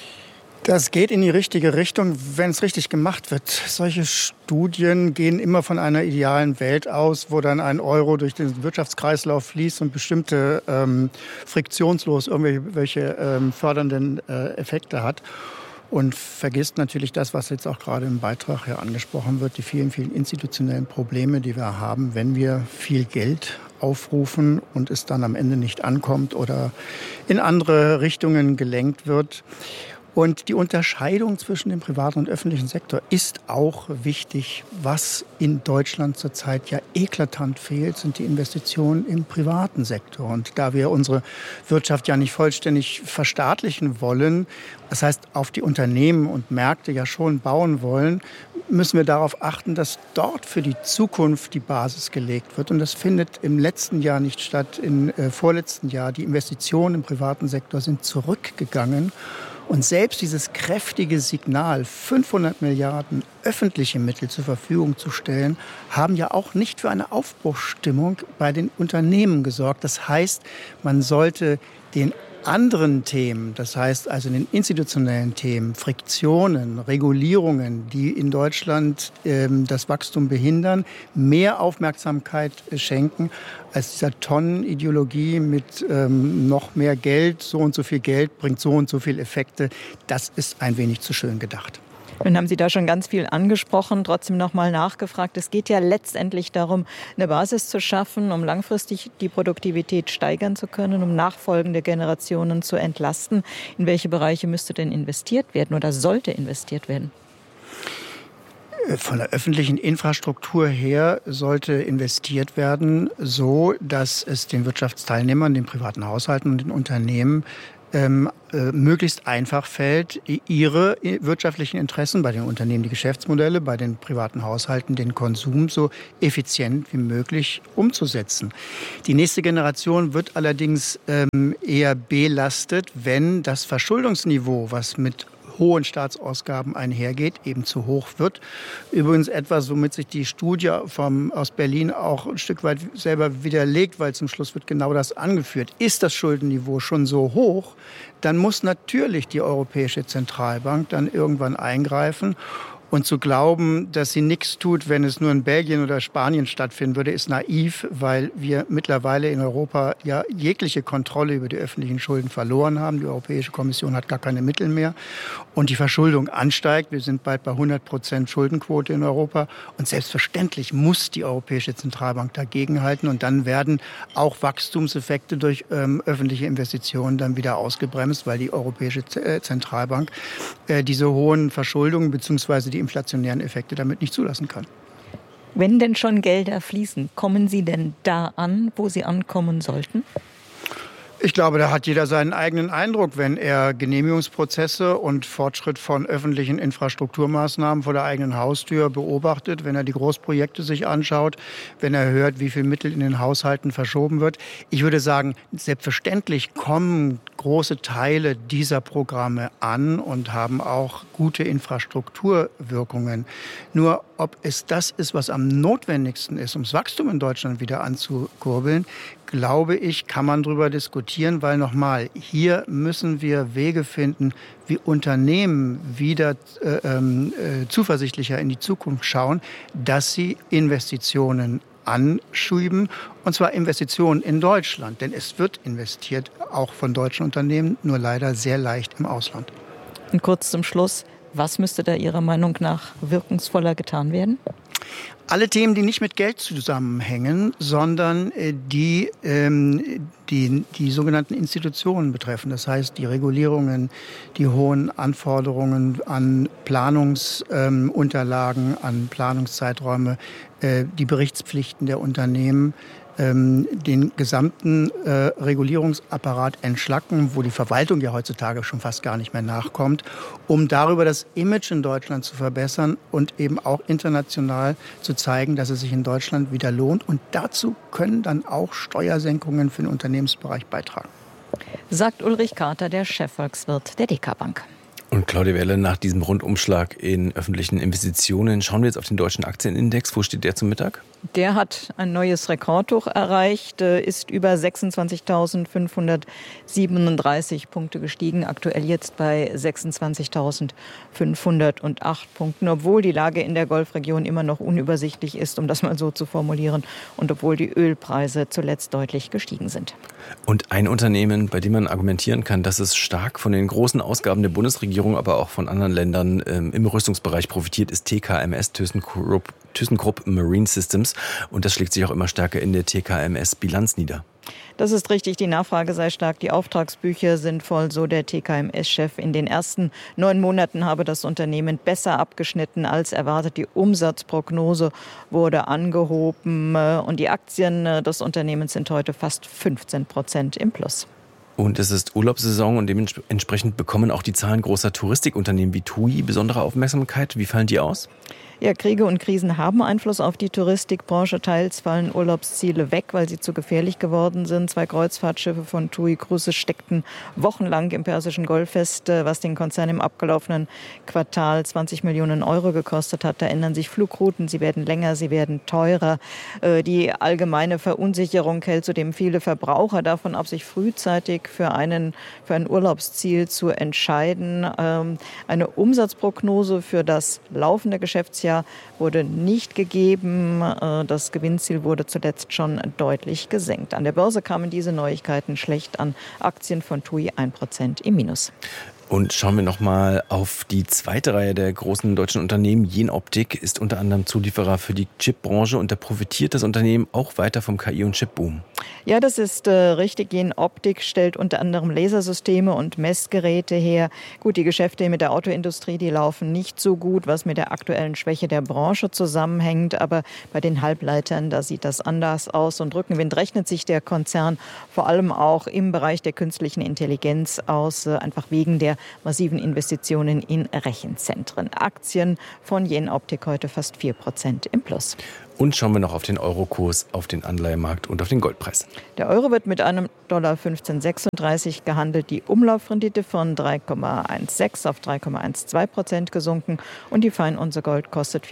Das geht in die richtige Richtung, wenn es richtig gemacht wird. Solche Studien gehen immer von einer idealen Welt aus, wo dann ein Euro durch den Wirtschaftskreislauf fließt und bestimmte friktionslos irgendwelche fördernden Effekte hat. Und vergisst natürlich das, was jetzt auch gerade im Beitrag ja angesprochen wird, die vielen, vielen institutionellen Probleme, die wir haben, wenn wir viel Geld aufrufen und es dann am Ende nicht ankommt oder in andere Richtungen gelenkt wird. Und die Unterscheidung zwischen dem privaten und öffentlichen Sektor ist auch wichtig. Was in Deutschland zurzeit ja eklatant fehlt, sind die Investitionen im privaten Sektor. Und da wir unsere Wirtschaft ja nicht vollständig verstaatlichen wollen, das heißt auf die Unternehmen und Märkte ja schon bauen wollen, müssen wir darauf achten, dass dort für die Zukunft die Basis gelegt wird. Und das findet im letzten Jahr nicht statt, im vorletzten Jahr. Die Investitionen im privaten Sektor sind zurückgegangen. Und selbst dieses kräftige Signal, 500 Milliarden öffentliche Mittel zur Verfügung zu stellen, haben ja auch nicht für eine Aufbruchsstimmung bei den Unternehmen gesorgt. Das heißt, man sollte den anderen Themen, das heißt also den institutionellen Themen, Friktionen, Regulierungen, die in Deutschland das Wachstum behindern, mehr Aufmerksamkeit schenken als dieser Tonnenideologie mit noch mehr Geld, so und so viel Geld bringt so und so viel Effekte. Das ist ein wenig zu schön gedacht. Nun haben Sie da schon ganz viel angesprochen, trotzdem noch mal nachgefragt. Es geht ja letztendlich darum, eine Basis zu schaffen, um langfristig die Produktivität steigern zu können, um nachfolgende Generationen zu entlasten. In welche Bereiche müsste denn investiert werden oder sollte investiert werden? Von der öffentlichen Infrastruktur her sollte investiert werden, so dass es den Wirtschaftsteilnehmern, den privaten Haushalten und den Unternehmen möglichst einfach fällt, ihre wirtschaftlichen Interessen bei den Unternehmen, die Geschäftsmodelle, bei den privaten Haushalten, den Konsum so effizient wie möglich umzusetzen. Die nächste Generation wird allerdings eher belastet, wenn das Verschuldungsniveau, was mit hohen Staatsausgaben einhergeht, eben zu hoch wird. Übrigens etwas, womit sich die Studie aus Berlin auch ein Stück weit selber widerlegt, weil zum Schluss wird genau das angeführt. Ist das Schuldenniveau schon so hoch, dann muss natürlich die Europäische Zentralbank dann irgendwann eingreifen. Und zu glauben, dass sie nichts tut, wenn es nur in Belgien oder Spanien stattfinden würde, ist naiv, weil wir mittlerweile in Europa ja jegliche Kontrolle über die öffentlichen Schulden verloren haben. Die Europäische Kommission hat gar keine Mittel mehr und die Verschuldung ansteigt. Wir sind bald bei 100% Schuldenquote in Europa und selbstverständlich muss die Europäische Zentralbank dagegenhalten und dann werden auch Wachstumseffekte durch öffentliche Investitionen dann wieder ausgebremst, weil die Europäische Zentralbank diese hohen Verschuldungen bzw. die inflationären Effekte damit nicht zulassen kann. Wenn denn schon Gelder fließen, kommen sie denn da an, wo sie ankommen sollten? Ich glaube, da hat jeder seinen eigenen Eindruck, wenn er Genehmigungsprozesse und Fortschritt von öffentlichen Infrastrukturmaßnahmen vor der eigenen Haustür beobachtet, wenn er die Großprojekte sich anschaut, wenn er hört, wie viel Mittel in den Haushalten verschoben wird. Ich würde sagen, selbstverständlich kommen große Teile dieser Programme an und haben auch gute Infrastrukturwirkungen. Nur ob es das ist, was am notwendigsten ist, um das Wachstum in Deutschland wieder anzukurbeln, glaube ich, kann man darüber diskutieren, weil nochmal, hier müssen wir Wege finden, wie Unternehmen wieder zuversichtlicher in die Zukunft schauen, dass sie Investitionen anschieben, und zwar Investitionen in Deutschland. Denn es wird investiert, auch von deutschen Unternehmen, nur leider sehr leicht im Ausland. Und kurz zum Schluss, was müsste da Ihrer Meinung nach wirkungsvoller getan werden? Alle Themen, die nicht mit Geld zusammenhängen, sondern die sogenannten Institutionen betreffen. Das heißt, die Regulierungen, die hohen Anforderungen an Planungsunterlagen, an Planungszeiträume, die Berichtspflichten der Unternehmen, den gesamten Regulierungsapparat entschlacken, wo die Verwaltung ja heutzutage schon fast gar nicht mehr nachkommt, um darüber das Image in Deutschland zu verbessern und eben auch international zu zeigen, dass es sich in Deutschland wieder lohnt. Und dazu können dann auch Steuersenkungen für den Unternehmensbereich beitragen. Sagt Ulrich Carter, der Chefvolkswirt der DK Bank. Und Claudia Werle, nach diesem Rundumschlag in öffentlichen Investitionen schauen wir jetzt auf den deutschen Aktienindex. Wo steht der zum Mittag? Der hat ein neues Rekordhoch erreicht, ist über 26.537 Punkte gestiegen, aktuell jetzt bei 26.508 Punkten, obwohl die Lage in der Golfregion immer noch unübersichtlich ist, um das mal so zu formulieren, und obwohl die Ölpreise zuletzt deutlich gestiegen sind. Und ein Unternehmen, bei dem man argumentieren kann, dass es stark von den großen Ausgaben der Bundesregierung, aber auch von anderen Ländern im Rüstungsbereich profitiert, ist TKMS, ThyssenKrupp Marine Systems. Und das schlägt sich auch immer stärker in der TKMS-Bilanz nieder. Das ist richtig, die Nachfrage sei stark, die Auftragsbücher sind voll, so der TKMS-Chef. In den ersten 9 Monaten habe das Unternehmen besser abgeschnitten als erwartet. Die Umsatzprognose wurde angehoben und die Aktien des Unternehmens sind heute fast 15% im Plus. Und es ist Urlaubssaison und dementsprechend bekommen auch die Zahlen großer Touristikunternehmen wie TUI besondere Aufmerksamkeit. Wie fallen die aus? Ja, Kriege und Krisen haben Einfluss auf die Touristikbranche. Teils fallen Urlaubsziele weg, weil sie zu gefährlich geworden sind. 2 Kreuzfahrtschiffe von TUI Cruises steckten wochenlang im Persischen Golf fest, was den Konzern im abgelaufenen Quartal 20 Millionen Euro gekostet hat. Da ändern sich Flugrouten, sie werden länger, sie werden teurer. Die allgemeine Verunsicherung hält zudem viele Verbraucher davon ab, sich frühzeitig für ein Urlaubsziel zu entscheiden. Eine Umsatzprognose für das laufende Geschäftsjahr wurde nicht gegeben. Das Gewinnziel wurde zuletzt schon deutlich gesenkt. An der Börse kamen diese Neuigkeiten schlecht an. Aktien von TUI 1% im Minus. Und schauen wir nochmal auf die zweite Reihe der großen deutschen Unternehmen. Jenoptik ist unter anderem Zulieferer für die Chipbranche und da profitiert das Unternehmen auch weiter vom KI- und Chipboom. Ja, das ist richtig. Jenoptik stellt unter anderem Lasersysteme und Messgeräte her. Gut, die Geschäfte mit der Autoindustrie, die laufen nicht so gut, was mit der aktuellen Schwäche der Branche zusammenhängt. Aber bei den Halbleitern, da sieht das anders aus. Und Rückenwind rechnet sich der Konzern vor allem auch im Bereich der künstlichen Intelligenz aus, einfach wegen der massiven Investitionen in Rechenzentren. Aktien von Jenoptik heute fast 4% im Plus. Und schauen wir noch auf den Eurokurs, auf den Anleihemarkt und auf den Goldpreis. Der Euro wird mit einem $15,36 gehandelt. Die Umlaufrendite von 3,16 auf 3,12% gesunken. Und die Feinunze Gold kostet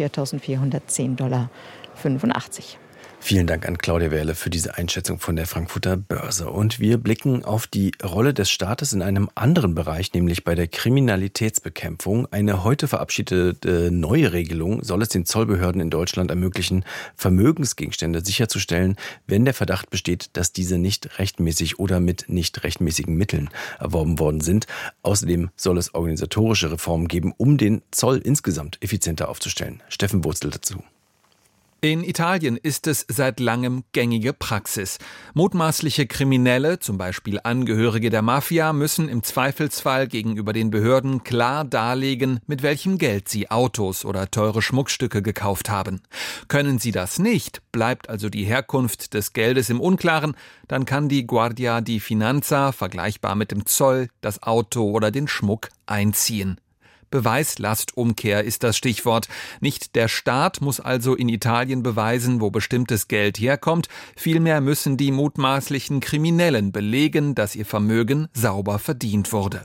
$4.410,85. Vielen Dank an Claudia Wehrle für diese Einschätzung von der Frankfurter Börse. Und wir blicken auf die Rolle des Staates in einem anderen Bereich, nämlich bei der Kriminalitätsbekämpfung. Eine heute verabschiedete neue Regelung soll es den Zollbehörden in Deutschland ermöglichen, Vermögensgegenstände sicherzustellen, wenn der Verdacht besteht, dass diese nicht rechtmäßig oder mit nicht rechtmäßigen Mitteln erworben worden sind. Außerdem soll es organisatorische Reformen geben, um den Zoll insgesamt effizienter aufzustellen. Steffen Wurzel dazu. In Italien ist es seit langem gängige Praxis. Mutmaßliche Kriminelle, zum Beispiel Angehörige der Mafia, müssen im Zweifelsfall gegenüber den Behörden klar darlegen, mit welchem Geld sie Autos oder teure Schmuckstücke gekauft haben. Können sie das nicht, bleibt also die Herkunft des Geldes im Unklaren, dann kann die Guardia di Finanza, vergleichbar mit dem Zoll, das Auto oder den Schmuck einziehen. Beweislastumkehr ist das Stichwort. Nicht der Staat muss also in Italien beweisen, wo bestimmtes Geld herkommt. Vielmehr müssen die mutmaßlichen Kriminellen belegen, dass ihr Vermögen sauber verdient wurde.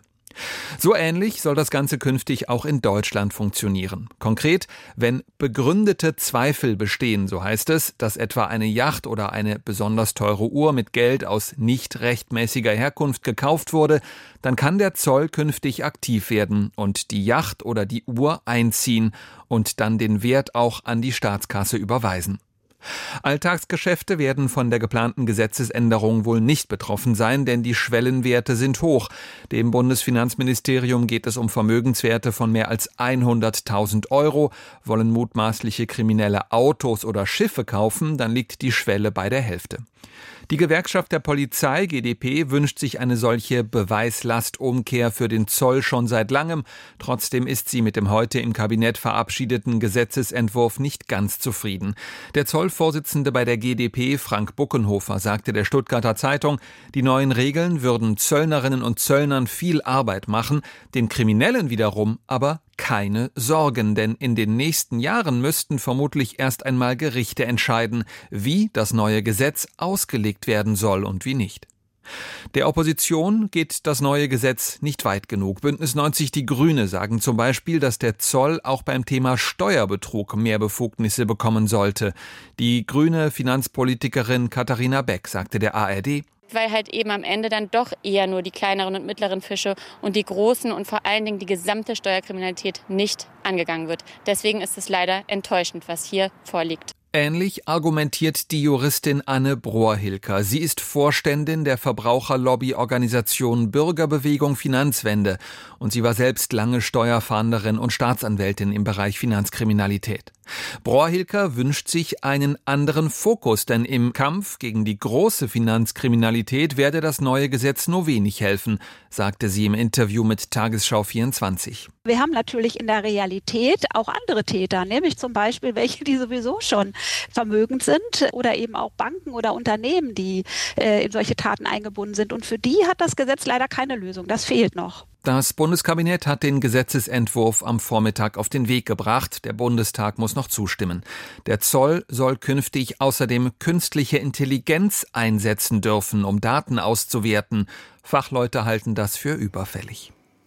So ähnlich soll das Ganze künftig auch in Deutschland funktionieren. Konkret, wenn begründete Zweifel bestehen, so heißt es, dass etwa eine Yacht oder eine besonders teure Uhr mit Geld aus nicht rechtmäßiger Herkunft gekauft wurde, dann kann der Zoll künftig aktiv werden und die Yacht oder die Uhr einziehen und dann den Wert auch an die Staatskasse überweisen. Alltagsgeschäfte werden von der geplanten Gesetzesänderung wohl nicht betroffen sein, denn die Schwellenwerte sind hoch. Dem Bundesfinanzministerium geht es um Vermögenswerte von mehr als 100.000 €. Wollen mutmaßliche Kriminelle Autos oder Schiffe kaufen, dann liegt die Schwelle bei der Hälfte. Die Gewerkschaft der Polizei, GdP, wünscht sich eine solche Beweislastumkehr für den Zoll schon seit langem. Trotzdem ist sie mit dem heute im Kabinett verabschiedeten Gesetzesentwurf nicht ganz zufrieden. Der Zollvorsitzende bei der GdP, Frank Buckenhofer, sagte der Stuttgarter Zeitung, die neuen Regeln würden Zöllnerinnen und Zöllnern viel Arbeit machen, den Kriminellen wiederum aber keine Sorgen, denn in den nächsten Jahren müssten vermutlich erst einmal Gerichte entscheiden, wie das neue Gesetz ausgelegt werden soll und wie nicht. Der Opposition geht das neue Gesetz nicht weit genug. Bündnis 90 Die Grüne sagen zum Beispiel, dass der Zoll auch beim Thema Steuerbetrug mehr Befugnisse bekommen sollte. Die grüne Finanzpolitikerin Katharina Beck sagte der ARD: Weil halt eben am Ende dann doch eher nur die kleineren und mittleren Fische und die großen und vor allen Dingen die gesamte Steuerkriminalität nicht angegangen wird. Deswegen ist es leider enttäuschend, was hier vorliegt. Ähnlich argumentiert die Juristin Anne Brohr-Hilker. Sie ist Vorständin der Verbraucherlobbyorganisation Bürgerbewegung Finanzwende und sie war selbst lange Steuerfahnderin und Staatsanwältin im Bereich Finanzkriminalität. Brohr-Hilker wünscht sich einen anderen Fokus, denn im Kampf gegen die große Finanzkriminalität werde das neue Gesetz nur wenig helfen, sagte sie im Interview mit Tagesschau 24. Wir haben natürlich in der Realität auch andere Täter, nämlich zum Beispiel welche, die sowieso schon vermögend sind oder eben auch Banken oder Unternehmen, die in solche Taten eingebunden sind. Und für die hat das Gesetz leider keine Lösung. Das fehlt noch. Das Bundeskabinett hat den Gesetzesentwurf am Vormittag auf den Weg gebracht. Der Bundestag muss noch zustimmen. Der Zoll soll künftig außerdem künstliche Intelligenz einsetzen dürfen, um Daten auszuwerten. Fachleute halten das für überfällig.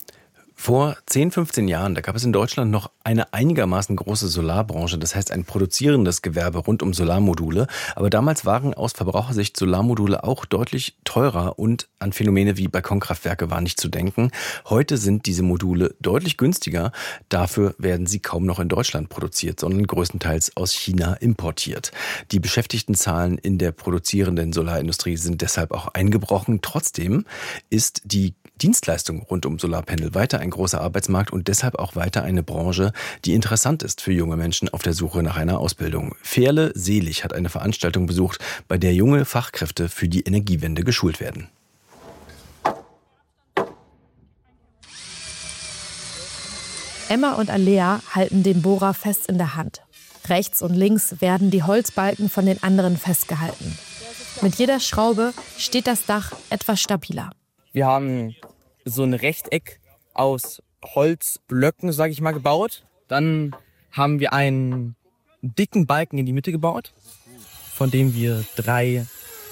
Vor 10, 15 Jahren, da gab es in Deutschland noch eine einigermaßen große Solarbranche, das heißt ein produzierendes Gewerbe rund um Solarmodule. Aber damals waren aus Verbrauchersicht Solarmodule auch deutlich teurer und an Phänomene wie Balkonkraftwerke war nicht zu denken. Heute sind diese Module deutlich günstiger. Dafür werden sie kaum noch in Deutschland produziert, sondern größtenteils aus China importiert. Die Beschäftigtenzahlen in der produzierenden Solarindustrie sind deshalb auch eingebrochen. Trotzdem ist die Dienstleistungen rund um Solarpanel weiter ein großer Arbeitsmarkt und deshalb auch weiter eine Branche, die interessant ist für junge Menschen auf der Suche nach einer Ausbildung. Ferle Selig hat eine Veranstaltung besucht, bei der junge Fachkräfte für die Energiewende geschult werden. Emma und Alea halten den Bohrer fest in der Hand. Rechts und links werden die Holzbalken von den anderen festgehalten. Mit jeder Schraube steht das Dach etwas stabiler. Wir haben so ein Rechteck aus Holzblöcken, sage ich mal, gebaut. Dann haben wir einen dicken Balken in die Mitte gebaut, von dem wir 3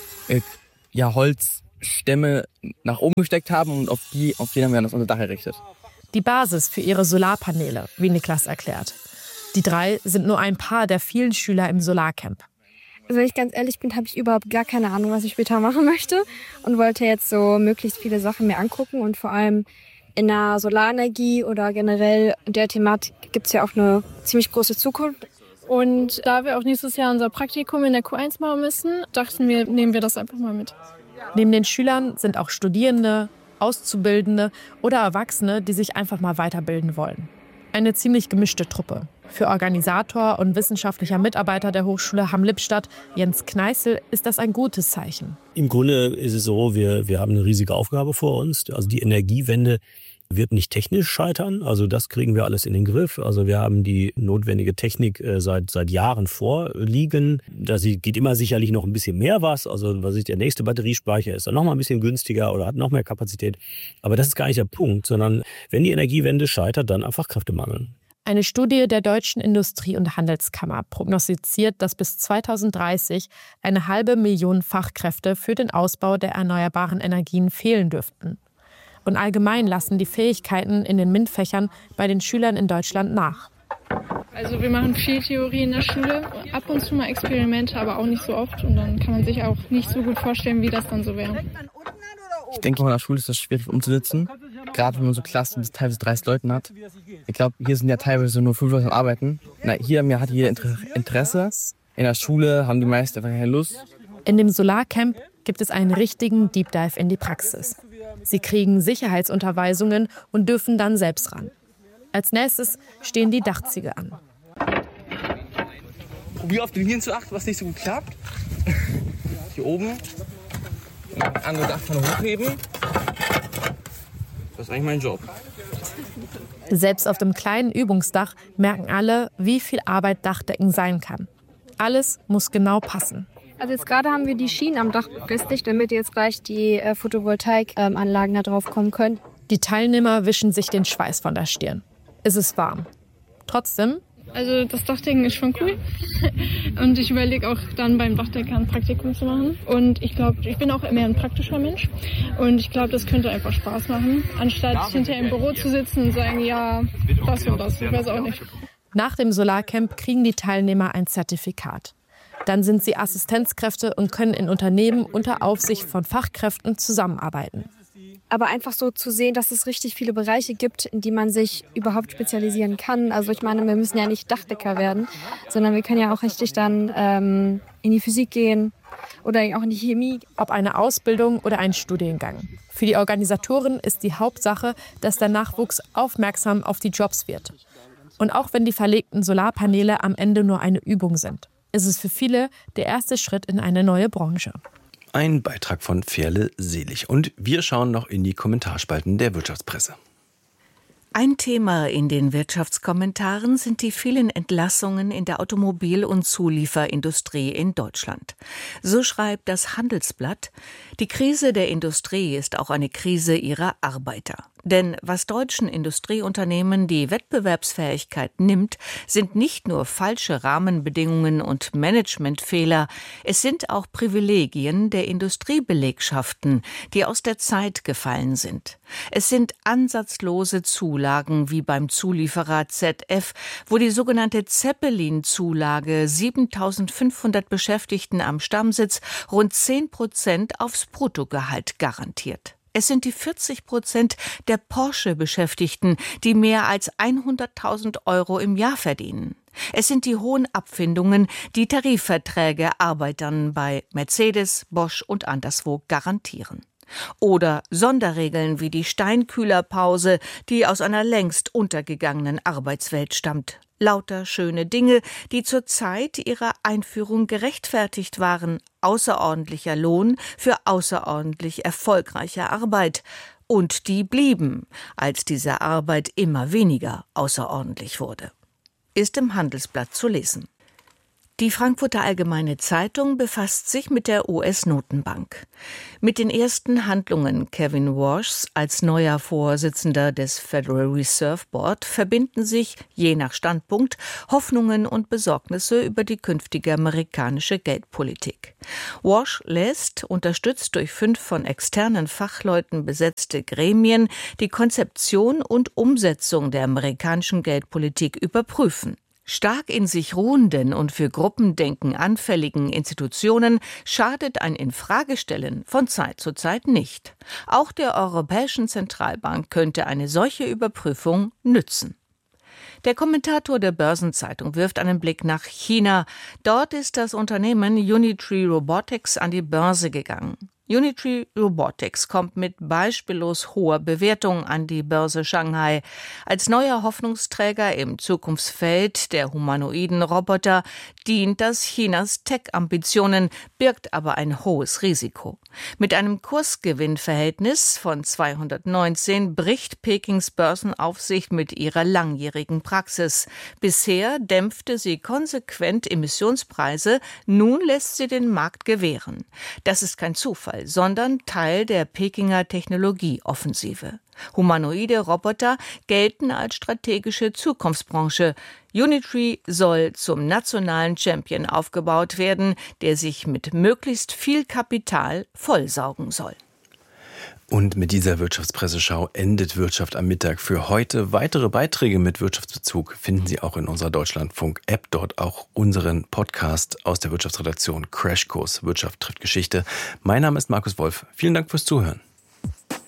Holzstämme nach oben gesteckt haben und auf die haben wir unser Dach errichtet. Die Basis für ihre Solarpaneele, wie Niklas erklärt. Die 3 sind nur ein paar der vielen Schüler im Solarcamp. Also wenn ich ganz ehrlich bin, habe ich überhaupt gar keine Ahnung, was ich später machen möchte und wollte jetzt so möglichst viele Sachen mir angucken und vor allem in der Solarenergie oder generell in der Thematik gibt es ja auch eine ziemlich große Zukunft. Und da wir auch nächstes Jahr unser Praktikum in der Q1 machen müssen, dachten wir, nehmen wir das einfach mal mit. Neben den Schülern sind auch Studierende, Auszubildende oder Erwachsene, die sich einfach mal weiterbilden wollen. Eine ziemlich gemischte Truppe. Für Organisator und wissenschaftlicher Mitarbeiter der Hochschule Hamm-Lippstadt, Jens Kneißl, ist das ein gutes Zeichen. Im Grunde ist es so, wir haben eine riesige Aufgabe vor uns. Also die Energiewende wird nicht technisch scheitern. Also das kriegen wir alles in den Griff. Also wir haben die notwendige Technik seit Jahren vorliegen. Da geht immer sicherlich noch ein bisschen mehr was. Also der nächste Batteriespeicher ist dann noch mal ein bisschen günstiger oder hat noch mehr Kapazität. Aber das ist gar nicht der Punkt, sondern wenn die Energiewende scheitert, dann einfach Fachkräftemangel. Eine Studie der Deutschen Industrie- und Handelskammer prognostiziert, dass bis 2030 500.000 Fachkräfte für den Ausbau der erneuerbaren Energien fehlen dürften. Und allgemein lassen die Fähigkeiten in den MINT-Fächern bei den Schülern in Deutschland nach. Also wir machen viel Theorie in der Schule, ab und zu mal Experimente, aber auch nicht so oft. Und dann kann man sich auch nicht so gut vorstellen, wie das dann so wäre. Ich denke, in der Schule ist das schwierig umzusetzen, gerade wenn man so Klassen bis teilweise 30 Leuten hat. Ich glaube, hier sind ja teilweise nur 5 Leute am Arbeiten. Hier hat jeder Interesse. In der Schule haben die meisten einfach keine Lust. In dem Solarcamp gibt es einen richtigen Deep Dive in die Praxis. Sie kriegen Sicherheitsunterweisungen und dürfen dann selbst ran. Als nächstes stehen die Dachziegel an. Probier auf den Linien zu achten, was nicht so gut klappt. Hier oben. Andere Dachpfanne hochheben. Das ist eigentlich mein Job. Selbst auf dem kleinen Übungsdach merken alle, wie viel Arbeit Dachdecken sein kann. Alles muss genau passen. Also jetzt gerade haben wir die Schienen am Dach befestigt, damit jetzt gleich die Photovoltaikanlagen da drauf kommen können. Die Teilnehmer wischen sich den Schweiß von der Stirn. Es ist warm. Trotzdem. Also das Dachdecken ist schon cool. Und ich überlege auch dann beim Dachdecker ein Praktikum zu machen. Und ich glaube, ich bin auch mehr ein praktischer Mensch. Und ich glaube, das könnte einfach Spaß machen, anstatt hinterher im Büro zu sitzen und sagen, ja, das und das. Ich weiß auch nicht. Nach dem Solarcamp kriegen die Teilnehmer ein Zertifikat. Dann sind sie Assistenzkräfte und können in Unternehmen unter Aufsicht von Fachkräften zusammenarbeiten. Aber einfach so zu sehen, dass es richtig viele Bereiche gibt, in die man sich überhaupt spezialisieren kann. Also ich meine, wir müssen ja nicht Dachdecker werden, sondern wir können ja auch richtig dann in die Physik gehen oder auch in die Chemie. Ob eine Ausbildung oder ein Studiengang. Für die Organisatoren ist die Hauptsache, dass der Nachwuchs aufmerksam auf die Jobs wird. Und auch wenn die verlegten Solarpaneele am Ende nur eine Übung sind, ist es für viele der erste Schritt in eine neue Branche. Ein Beitrag von Ferle Selig. Und wir schauen noch in die Kommentarspalten der Wirtschaftspresse. Ein Thema in den Wirtschaftskommentaren sind die vielen Entlassungen in der Automobil- und Zulieferindustrie in Deutschland. So schreibt das Handelsblatt: Die Krise der Industrie ist auch eine Krise ihrer Arbeiter. Denn was deutschen Industrieunternehmen die Wettbewerbsfähigkeit nimmt, sind nicht nur falsche Rahmenbedingungen und Managementfehler, es sind auch Privilegien der Industriebelegschaften, die aus der Zeit gefallen sind. Es sind ansatzlose Zulagen wie beim Zulieferer ZF, wo die sogenannte Zeppelin-Zulage 7.500 Beschäftigten am Stammsitz rund 10% aufs Bruttogehalt garantiert. Es sind die 40% der Porsche-Beschäftigten, die mehr als 100.000 € im Jahr verdienen. Es sind die hohen Abfindungen, die Tarifverträge Arbeitern bei Mercedes, Bosch und anderswo garantieren. Oder Sonderregeln wie die Steinkühlerpause, die aus einer längst untergegangenen Arbeitswelt stammt. Lauter schöne Dinge, die zur Zeit ihrer Einführung gerechtfertigt waren. Außerordentlicher Lohn für außerordentlich erfolgreiche Arbeit. Und die blieben, als diese Arbeit immer weniger außerordentlich wurde. Ist im Handelsblatt zu lesen. Die Frankfurter Allgemeine Zeitung befasst sich mit der US-Notenbank. Mit den ersten Handlungen Kevin Warshs als neuer Vorsitzender des Federal Reserve Board verbinden sich, je nach Standpunkt, Hoffnungen und Besorgnisse über die künftige amerikanische Geldpolitik. Warsh lässt, unterstützt durch 5 von externen Fachleuten besetzte Gremien, die Konzeption und Umsetzung der amerikanischen Geldpolitik überprüfen. Stark in sich ruhenden und für Gruppendenken anfälligen Institutionen schadet ein Infragestellen von Zeit zu Zeit nicht. Auch der Europäischen Zentralbank könnte eine solche Überprüfung nützen. Der Kommentator der Börsenzeitung wirft einen Blick nach China. Dort ist das Unternehmen Unitree Robotics an die Börse gegangen. Unitree Robotics kommt mit beispiellos hoher Bewertung an die Börse Shanghai. Als neuer Hoffnungsträger im Zukunftsfeld der humanoiden Roboter dient das Chinas Tech-Ambitionen, birgt aber ein hohes Risiko. Mit einem Kursgewinnverhältnis von 219 bricht Pekings Börsenaufsicht mit ihrer langjährigen Praxis. Bisher dämpfte sie konsequent Emissionspreise, nun lässt sie den Markt gewähren. Das ist kein Zufall, sondern Teil der Pekinger Technologieoffensive. Humanoide Roboter gelten als strategische Zukunftsbranche. Unitree soll zum nationalen Champion aufgebaut werden, der sich mit möglichst viel Kapital vollsaugen soll. Und mit dieser Wirtschaftspresseschau endet Wirtschaft am Mittag für heute. Weitere Beiträge mit Wirtschaftsbezug finden Sie auch in unserer Deutschlandfunk-App. Dort auch unseren Podcast aus der Wirtschaftsredaktion Crashkurs Wirtschaft trifft Geschichte. Mein Name ist Markus Wolf. Vielen Dank fürs Zuhören.